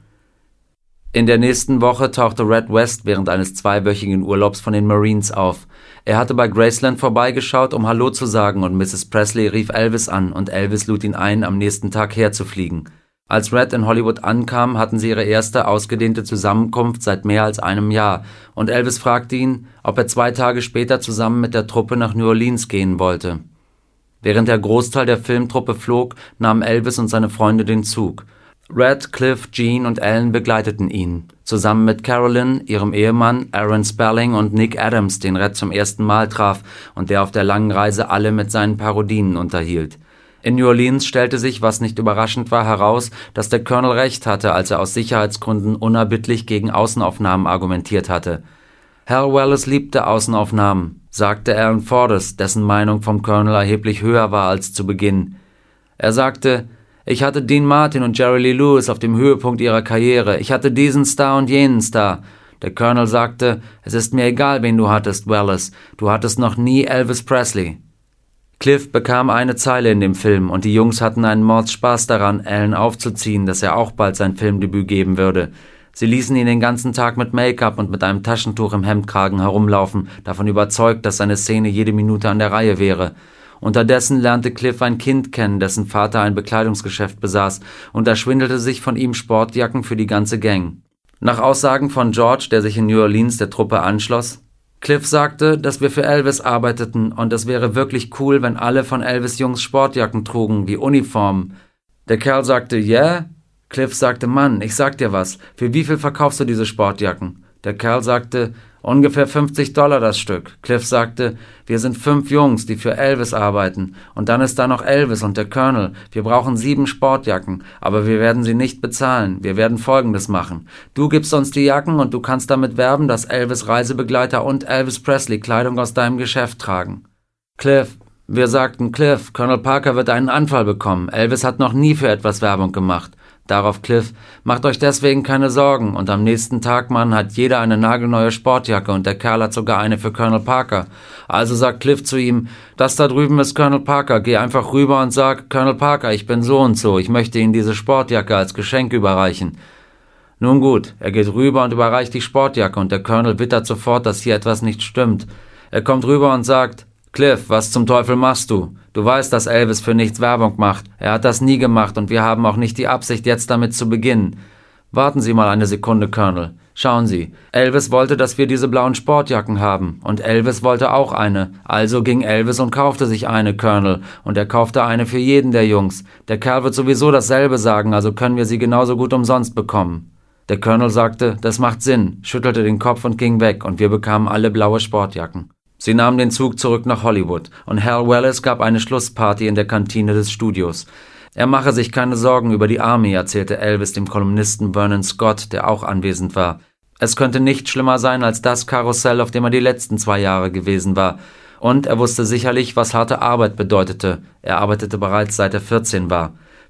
In der nächsten Woche tauchte Red West während eines zweiwöchigen Urlaubs von den Marines auf. Er hatte bei Graceland vorbeigeschaut, um Hallo zu sagen, und Misses Presley rief Elvis an und Elvis lud ihn ein, am nächsten Tag herzufliegen. Als Red in Hollywood ankam, hatten sie ihre erste ausgedehnte Zusammenkunft seit mehr als einem Jahr und Elvis fragte ihn, ob er zwei Tage später zusammen mit der Truppe nach New Orleans gehen wollte. Während der Großteil der Filmtruppe flog, nahmen Elvis und seine Freunde den Zug. Red, Cliff, Gene und Alan begleiteten ihn, zusammen mit Carolyn, ihrem Ehemann, Aaron Spelling und Nick Adams, den Red zum ersten Mal traf und der auf der langen Reise alle mit seinen Parodien unterhielt. In New Orleans stellte sich, was nicht überraschend war, heraus, dass der Colonel recht hatte, als er aus Sicherheitsgründen unerbittlich gegen Außenaufnahmen argumentiert hatte. Hal Wallace liebte Außenaufnahmen, sagte Alan Fordes, dessen Meinung vom Colonel erheblich höher war als zu Beginn. Er sagte: Ich hatte Dean Martin und Jerry Lee Lewis auf dem Höhepunkt ihrer Karriere. Ich hatte diesen Star und jenen Star. Der Colonel sagte: Es ist mir egal, wen du hattest, Wallace. Du hattest noch nie Elvis Presley. Cliff bekam eine Zeile in dem Film und die Jungs hatten einen Mordspaß daran, Alan aufzuziehen, dass er auch bald sein Filmdebüt geben würde. Sie ließen ihn den ganzen Tag mit Make-up und mit einem Taschentuch im Hemdkragen herumlaufen, davon überzeugt, dass seine Szene jede Minute an der Reihe wäre. Unterdessen lernte Cliff ein Kind kennen, dessen Vater ein Bekleidungsgeschäft besaß, und erschwindelte sich von ihm Sportjacken für die ganze Gang. Nach Aussagen von George, der sich in New Orleans der Truppe anschloss: Cliff sagte, dass wir für Elvis arbeiteten und es wäre wirklich cool, wenn alle von Elvis Jungs Sportjacken trugen, wie Uniformen. Der Kerl sagte: Yeah? Cliff sagte: Mann, ich sag dir was, für wie viel verkaufst du diese Sportjacken? Der Kerl sagte: Ungefähr fünfzig Dollar das Stück. Cliff sagte: Wir sind fünf Jungs, die für Elvis arbeiten. Und dann ist da noch Elvis und der Colonel. Wir brauchen sieben Sportjacken, aber wir werden sie nicht bezahlen. Wir werden Folgendes machen. Du gibst uns die Jacken und du kannst damit werben, dass Elvis Reisebegleiter und Elvis Presley Kleidung aus deinem Geschäft tragen. Cliff: Wir sagten: Cliff, Colonel Parker wird einen Anfall bekommen. Elvis hat noch nie für etwas Werbung gemacht. Darauf Cliff: Macht euch deswegen keine Sorgen, und am nächsten Tag, Mann, hat jeder eine nagelneue Sportjacke und der Kerl hat sogar eine für Colonel Parker. Also sagt Cliff zu ihm: Das da drüben ist Colonel Parker, geh einfach rüber und sag: Colonel Parker, ich bin so und so, ich möchte Ihnen diese Sportjacke als Geschenk überreichen. Nun gut, er geht rüber und überreicht die Sportjacke und der Colonel wittert sofort, dass hier etwas nicht stimmt. Er kommt rüber und sagt: Cliff, was zum Teufel machst du? Du weißt, dass Elvis für nichts Werbung macht. Er hat das nie gemacht und wir haben auch nicht die Absicht, jetzt damit zu beginnen. Warten Sie mal eine Sekunde, Colonel. Schauen Sie, Elvis wollte, dass wir diese blauen Sportjacken haben und Elvis wollte auch eine. Also ging Elvis und kaufte sich eine, Colonel, und er kaufte eine für jeden der Jungs. Der Kerl wird sowieso dasselbe sagen, also können wir sie genauso gut umsonst bekommen. Der Colonel sagte: Das macht Sinn, schüttelte den Kopf und ging weg und wir bekamen alle blaue Sportjacken. Sie nahmen den Zug zurück nach Hollywood und Hal Wallace gab eine Schlussparty in der Kantine des Studios. Er mache sich keine Sorgen über die Army, erzählte Elvis dem Kolumnisten Vernon Scott, der auch anwesend war. Es könnte nicht schlimmer sein als das Karussell, auf dem er die letzten zwei Jahre gewesen war. Und er wusste sicherlich, was harte Arbeit bedeutete. Er arbeitete bereits seit er vierzehn war.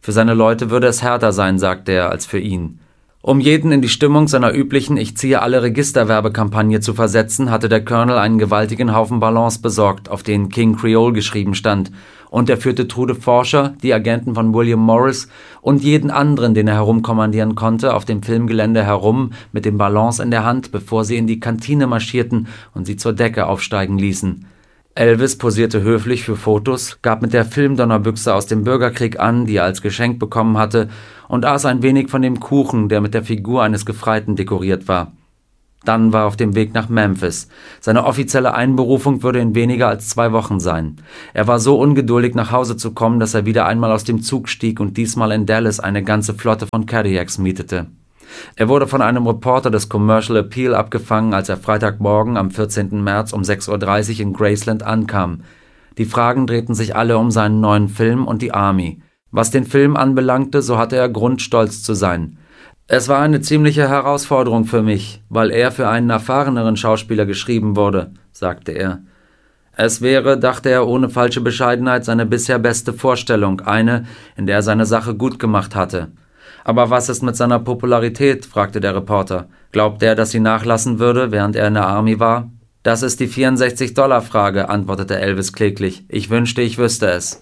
Für seine Leute würde es härter sein, sagte er, als für ihn. Um jeden in die Stimmung seiner üblichen Ich-ziehe-alle-Register-Werbekampagne zu versetzen, hatte der Colonel einen gewaltigen Haufen Ballons besorgt, auf denen King Creole geschrieben stand, und er führte Trude Forscher, die Agenten von William Morris und jeden anderen, den er herumkommandieren konnte, auf dem Filmgelände herum mit den Ballons in der Hand, bevor sie in die Kantine marschierten und sie zur Decke aufsteigen ließen. Elvis posierte höflich für Fotos, gab mit der Filmdonnerbüchse aus dem Bürgerkrieg an, die er als Geschenk bekommen hatte, und aß ein wenig von dem Kuchen, der mit der Figur eines Gefreiten dekoriert war. Dann war er auf dem Weg nach Memphis. Seine offizielle Einberufung würde in weniger als zwei Wochen sein. Er war so ungeduldig, nach Hause zu kommen, dass er wieder einmal aus dem Zug stieg und diesmal in Dallas eine ganze Flotte von Cadillacs mietete. Er wurde von einem Reporter des Commercial Appeal abgefangen, als er Freitagmorgen am vierzehnten März um sechs Uhr dreißig in Graceland ankam. Die Fragen drehten sich alle um seinen neuen Film und die Army. Was den Film anbelangte, so hatte er Grund, stolz zu sein. Es war eine ziemliche Herausforderung für mich, weil er für einen erfahreneren Schauspieler geschrieben wurde, sagte er. Es wäre, dachte er ohne falsche Bescheidenheit, seine bisher beste Vorstellung, eine, in der er seine Sache gut gemacht hatte. Aber was ist mit seiner Popularität? Fragte der Reporter. Glaubt er, dass sie nachlassen würde, während er in der Army war? Das ist die vierundsechzig-Dollar-Frage, antwortete Elvis kläglich. Ich wünschte, ich wüsste es.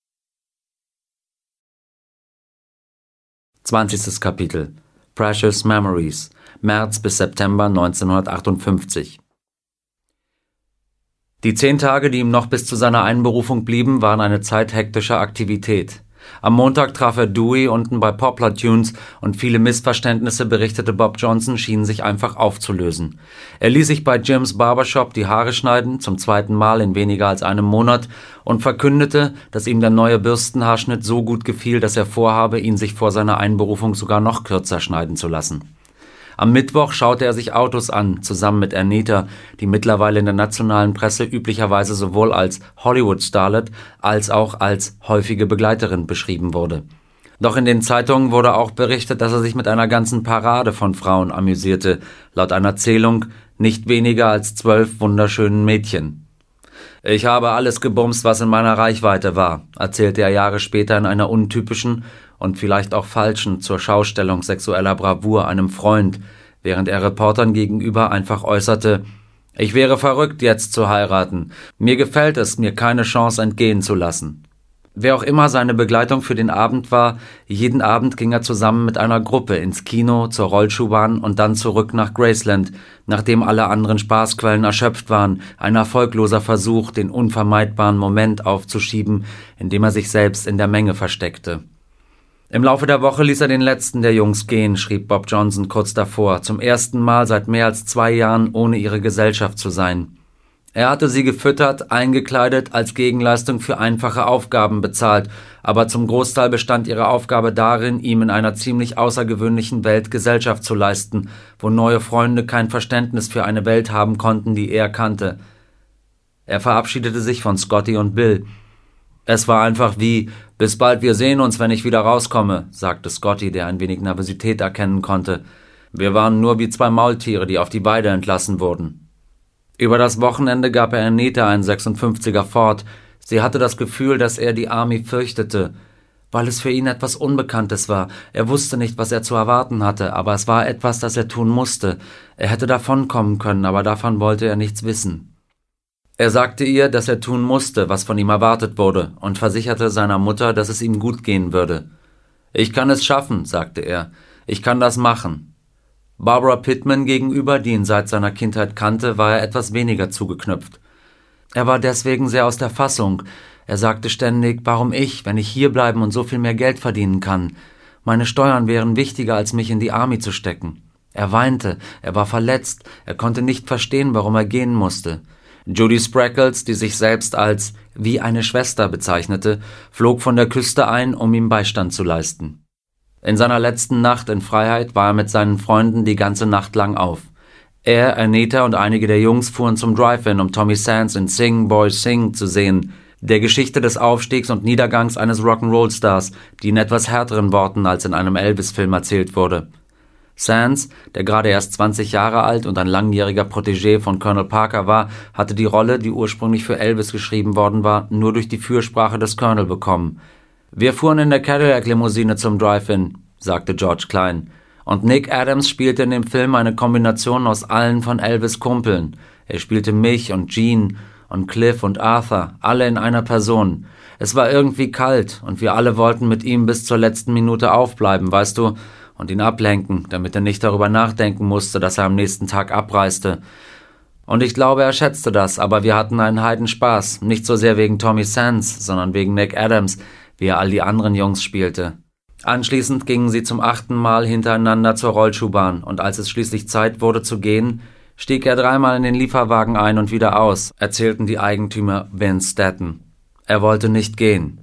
Zwanzigstes Kapitel. Precious Memories. März bis September neunzehnhundertachtundfünfzig. Die zehn Tage, die ihm noch bis zu seiner Einberufung blieben, waren eine Zeit hektischer Aktivität. Am Montag traf er Dewey unten bei Poplar Tunes und viele Missverständnisse, berichtete Bob Johnson, schienen sich einfach aufzulösen. Er ließ sich bei Jims Barbershop die Haare schneiden, zum zweiten Mal in weniger als einem Monat, und verkündete, dass ihm der neue Bürstenhaarschnitt so gut gefiel, dass er vorhabe, ihn sich vor seiner Einberufung sogar noch kürzer schneiden zu lassen. Am Mittwoch schaute er sich Autos an, zusammen mit Anita, die mittlerweile in der nationalen Presse üblicherweise sowohl als Hollywood-Starlet als auch als häufige Begleiterin beschrieben wurde. Doch in den Zeitungen wurde auch berichtet, dass er sich mit einer ganzen Parade von Frauen amüsierte, laut einer Zählung nicht weniger als zwölf wunderschönen Mädchen. »Ich habe alles gebumst, was in meiner Reichweite war«, erzählte er Jahre später in einer untypischen und vielleicht auch falschen zur Schaustellung sexueller Bravour einem Freund, während er Reportern gegenüber einfach äußerte, »Ich wäre verrückt, jetzt zu heiraten. Mir gefällt es, mir keine Chance entgehen zu lassen.« Wer auch immer seine Begleitung für den Abend war, jeden Abend ging er zusammen mit einer Gruppe ins Kino, zur Rollschuhbahn und dann zurück nach Graceland, nachdem alle anderen Spaßquellen erschöpft waren, ein erfolgloser Versuch, den unvermeidbaren Moment aufzuschieben, indem er sich selbst in der Menge versteckte. Im Laufe der Woche ließ er den letzten der Jungs gehen, schrieb Bob Johnson kurz davor, zum ersten Mal seit mehr als zwei Jahren ohne ihre Gesellschaft zu sein. Er hatte sie gefüttert, eingekleidet, als Gegenleistung für einfache Aufgaben bezahlt, aber zum Großteil bestand ihre Aufgabe darin, ihm in einer ziemlich außergewöhnlichen Welt Gesellschaft zu leisten, wo neue Freunde kein Verständnis für eine Welt haben konnten, die er kannte. Er verabschiedete sich von Scotty und Bill. »Es war einfach wie, bis bald, wir sehen uns, wenn ich wieder rauskomme«, sagte Scotty, der ein wenig Nervosität erkennen konnte. »Wir waren nur wie zwei Maultiere, die auf die Weide entlassen wurden.« Über das Wochenende gab er Anita einen sechsundfünfziger Ford. Sie hatte das Gefühl, dass er die Army fürchtete, weil es für ihn etwas Unbekanntes war. Er wusste nicht, was er zu erwarten hatte, aber es war etwas, das er tun musste. Er hätte davonkommen können, aber davon wollte er nichts wissen. Er sagte ihr, dass er tun musste, was von ihm erwartet wurde, und versicherte seiner Mutter, dass es ihm gut gehen würde. »Ich kann es schaffen«, sagte er. »Ich kann das machen.« Barbara Pittman gegenüber, die ihn seit seiner Kindheit kannte, war er etwas weniger zugeknüpft. Er war deswegen sehr aus der Fassung. Er sagte ständig, warum ich, wenn ich hierbleiben und so viel mehr Geld verdienen kann? Meine Steuern wären wichtiger, als mich in die Army zu stecken. Er weinte, er war verletzt, er konnte nicht verstehen, warum er gehen musste. Judy Spreckles, die sich selbst als wie eine Schwester bezeichnete, flog von der Küste ein, um ihm Beistand zu leisten. In seiner letzten Nacht in Freiheit war er mit seinen Freunden die ganze Nacht lang auf. Er, Anita und einige der Jungs fuhren zum Drive-In, um Tommy Sands in Sing, Boy, Sing zu sehen, der Geschichte des Aufstiegs und Niedergangs eines Rock'n'Roll-Stars, die in etwas härteren Worten als in einem Elvis-Film erzählt wurde. Sands, der gerade erst zwanzig Jahre alt und ein langjähriger Protégé von Colonel Parker war, hatte die Rolle, die ursprünglich für Elvis geschrieben worden war, nur durch die Fürsprache des Colonel bekommen. »Wir fuhren in der Cadillac-Limousine zum Drive-In«, sagte George Klein. »Und Nick Adams spielte in dem Film eine Kombination aus allen von Elvis' Kumpeln. Er spielte mich und Gene und Cliff und Arthur, alle in einer Person. Es war irgendwie kalt und wir alle wollten mit ihm bis zur letzten Minute aufbleiben, weißt du, und ihn ablenken, damit er nicht darüber nachdenken musste, dass er am nächsten Tag abreiste. Und ich glaube, er schätzte das, aber wir hatten einen Heidenspaß, nicht so sehr wegen Tommy Sands, sondern wegen Nick Adams, wie er all die anderen Jungs spielte.« Anschließend gingen sie zum achten Mal hintereinander zur Rollschuhbahn, und als es schließlich Zeit wurde zu gehen, stieg er dreimal in den Lieferwagen ein und wieder aus, erzählten die Eigentümer Vince Staten. Er wollte nicht gehen.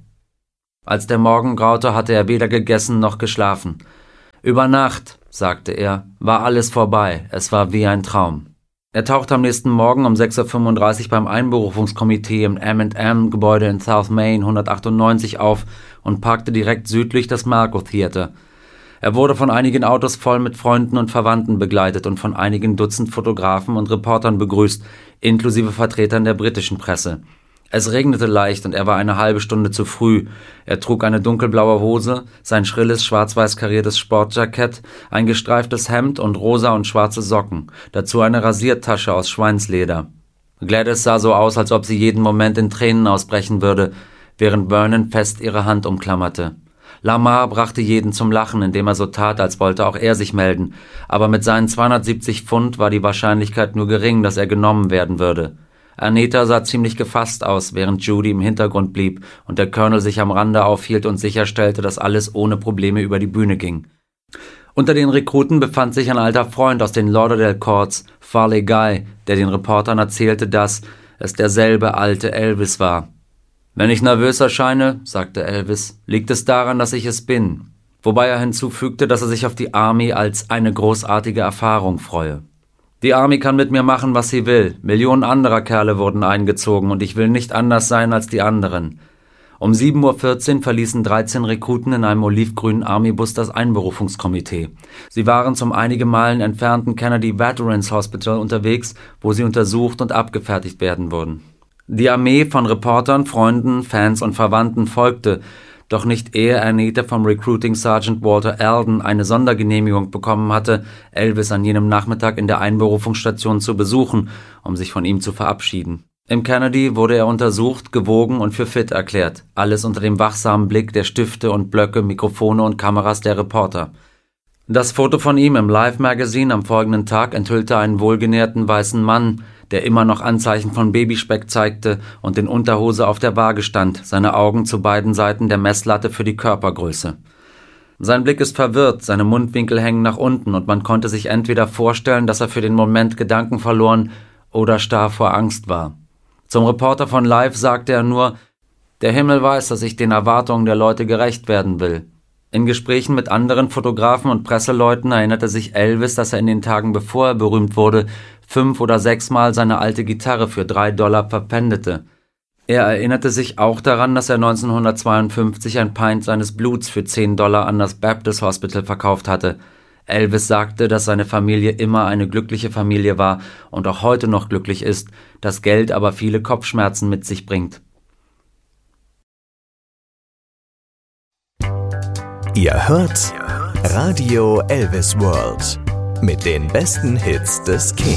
Als der Morgen graute, hatte er weder gegessen noch geschlafen. »Über Nacht«, sagte er, »war alles vorbei. Es war wie ein Traum.« Er tauchte am nächsten Morgen um sechs Uhr fünfunddreißig beim Einberufungskomitee im M and M-Gebäude in South Main hundertachtundneunzig auf und parkte direkt südlich des Malco Theater. Er wurde von einigen Autos voll mit Freunden und Verwandten begleitet und von einigen Dutzend Fotografen und Reportern begrüßt, inklusive Vertretern der britischen Presse. Es regnete leicht und er war eine halbe Stunde zu früh. Er trug eine dunkelblaue Hose, sein schrilles schwarz-weiß kariertes Sportjackett, ein gestreiftes Hemd und rosa und schwarze Socken, dazu eine Rasiertasche aus Schweinsleder. Gladys sah so aus, als ob sie jeden Moment in Tränen ausbrechen würde, während Vernon fest ihre Hand umklammerte. Lamar brachte jeden zum Lachen, indem er so tat, als wollte auch er sich melden, aber mit seinen zweihundertsiebzig Pfund war die Wahrscheinlichkeit nur gering, dass er genommen werden würde. Anita sah ziemlich gefasst aus, während Judy im Hintergrund blieb und der Colonel sich am Rande aufhielt und sicherstellte, dass alles ohne Probleme über die Bühne ging. Unter den Rekruten befand sich ein alter Freund aus den Lauderdale Courts, Farley Guy, der den Reportern erzählte, dass es derselbe alte Elvis war. »Wenn ich nervös erscheine«, sagte Elvis, »liegt es daran, dass ich es bin«, wobei er hinzufügte, dass er sich auf die Army als eine großartige Erfahrung freue. »Die Army kann mit mir machen, was sie will. Millionen anderer Kerle wurden eingezogen und ich will nicht anders sein als die anderen.« Um sieben Uhr vierzehn verließen dreizehn Rekruten in einem olivgrünen Armybus das Einberufungskomitee. Sie waren zum einige Meilen entfernten Kennedy Veterans Hospital unterwegs, wo sie untersucht und abgefertigt werden wurden. Die Armee von Reportern, Freunden, Fans und Verwandten folgte, doch nicht ehe Anita vom Recruiting Sergeant Walter Alden eine Sondergenehmigung bekommen hatte, Elvis an jenem Nachmittag in der Einberufungsstation zu besuchen, um sich von ihm zu verabschieden. Im Kennedy wurde er untersucht, gewogen und für fit erklärt, alles unter dem wachsamen Blick der Stifte und Blöcke, Mikrofone und Kameras der Reporter. Das Foto von ihm im Life Magazine am folgenden Tag enthüllte einen wohlgenährten weißen Mann, der immer noch Anzeichen von Babyspeck zeigte und in Unterhose auf der Waage stand, seine Augen zu beiden Seiten der Messlatte für die Körpergröße. Sein Blick ist verwirrt, seine Mundwinkel hängen nach unten und man konnte sich entweder vorstellen, dass er für den Moment Gedanken verloren oder starr vor Angst war. Zum Reporter von Life sagte er nur, »Der Himmel weiß, dass ich den Erwartungen der Leute gerecht werden will.« In Gesprächen mit anderen Fotografen und Presseleuten erinnerte sich Elvis, dass er in den Tagen bevor er berühmt wurde, fünf oder sechsmal seine alte Gitarre für drei Dollar verpfändete. Er erinnerte sich auch daran, dass er neunzehnhundertzweiundfünfzig ein Pint seines Bluts für zehn Dollar an das Baptist Hospital verkauft hatte. Elvis sagte, dass seine Familie immer eine glückliche Familie war und auch heute noch glücklich ist, das Geld aber viele Kopfschmerzen mit sich bringt. Ihr hört Radio Elvis World mit den besten Hits des King.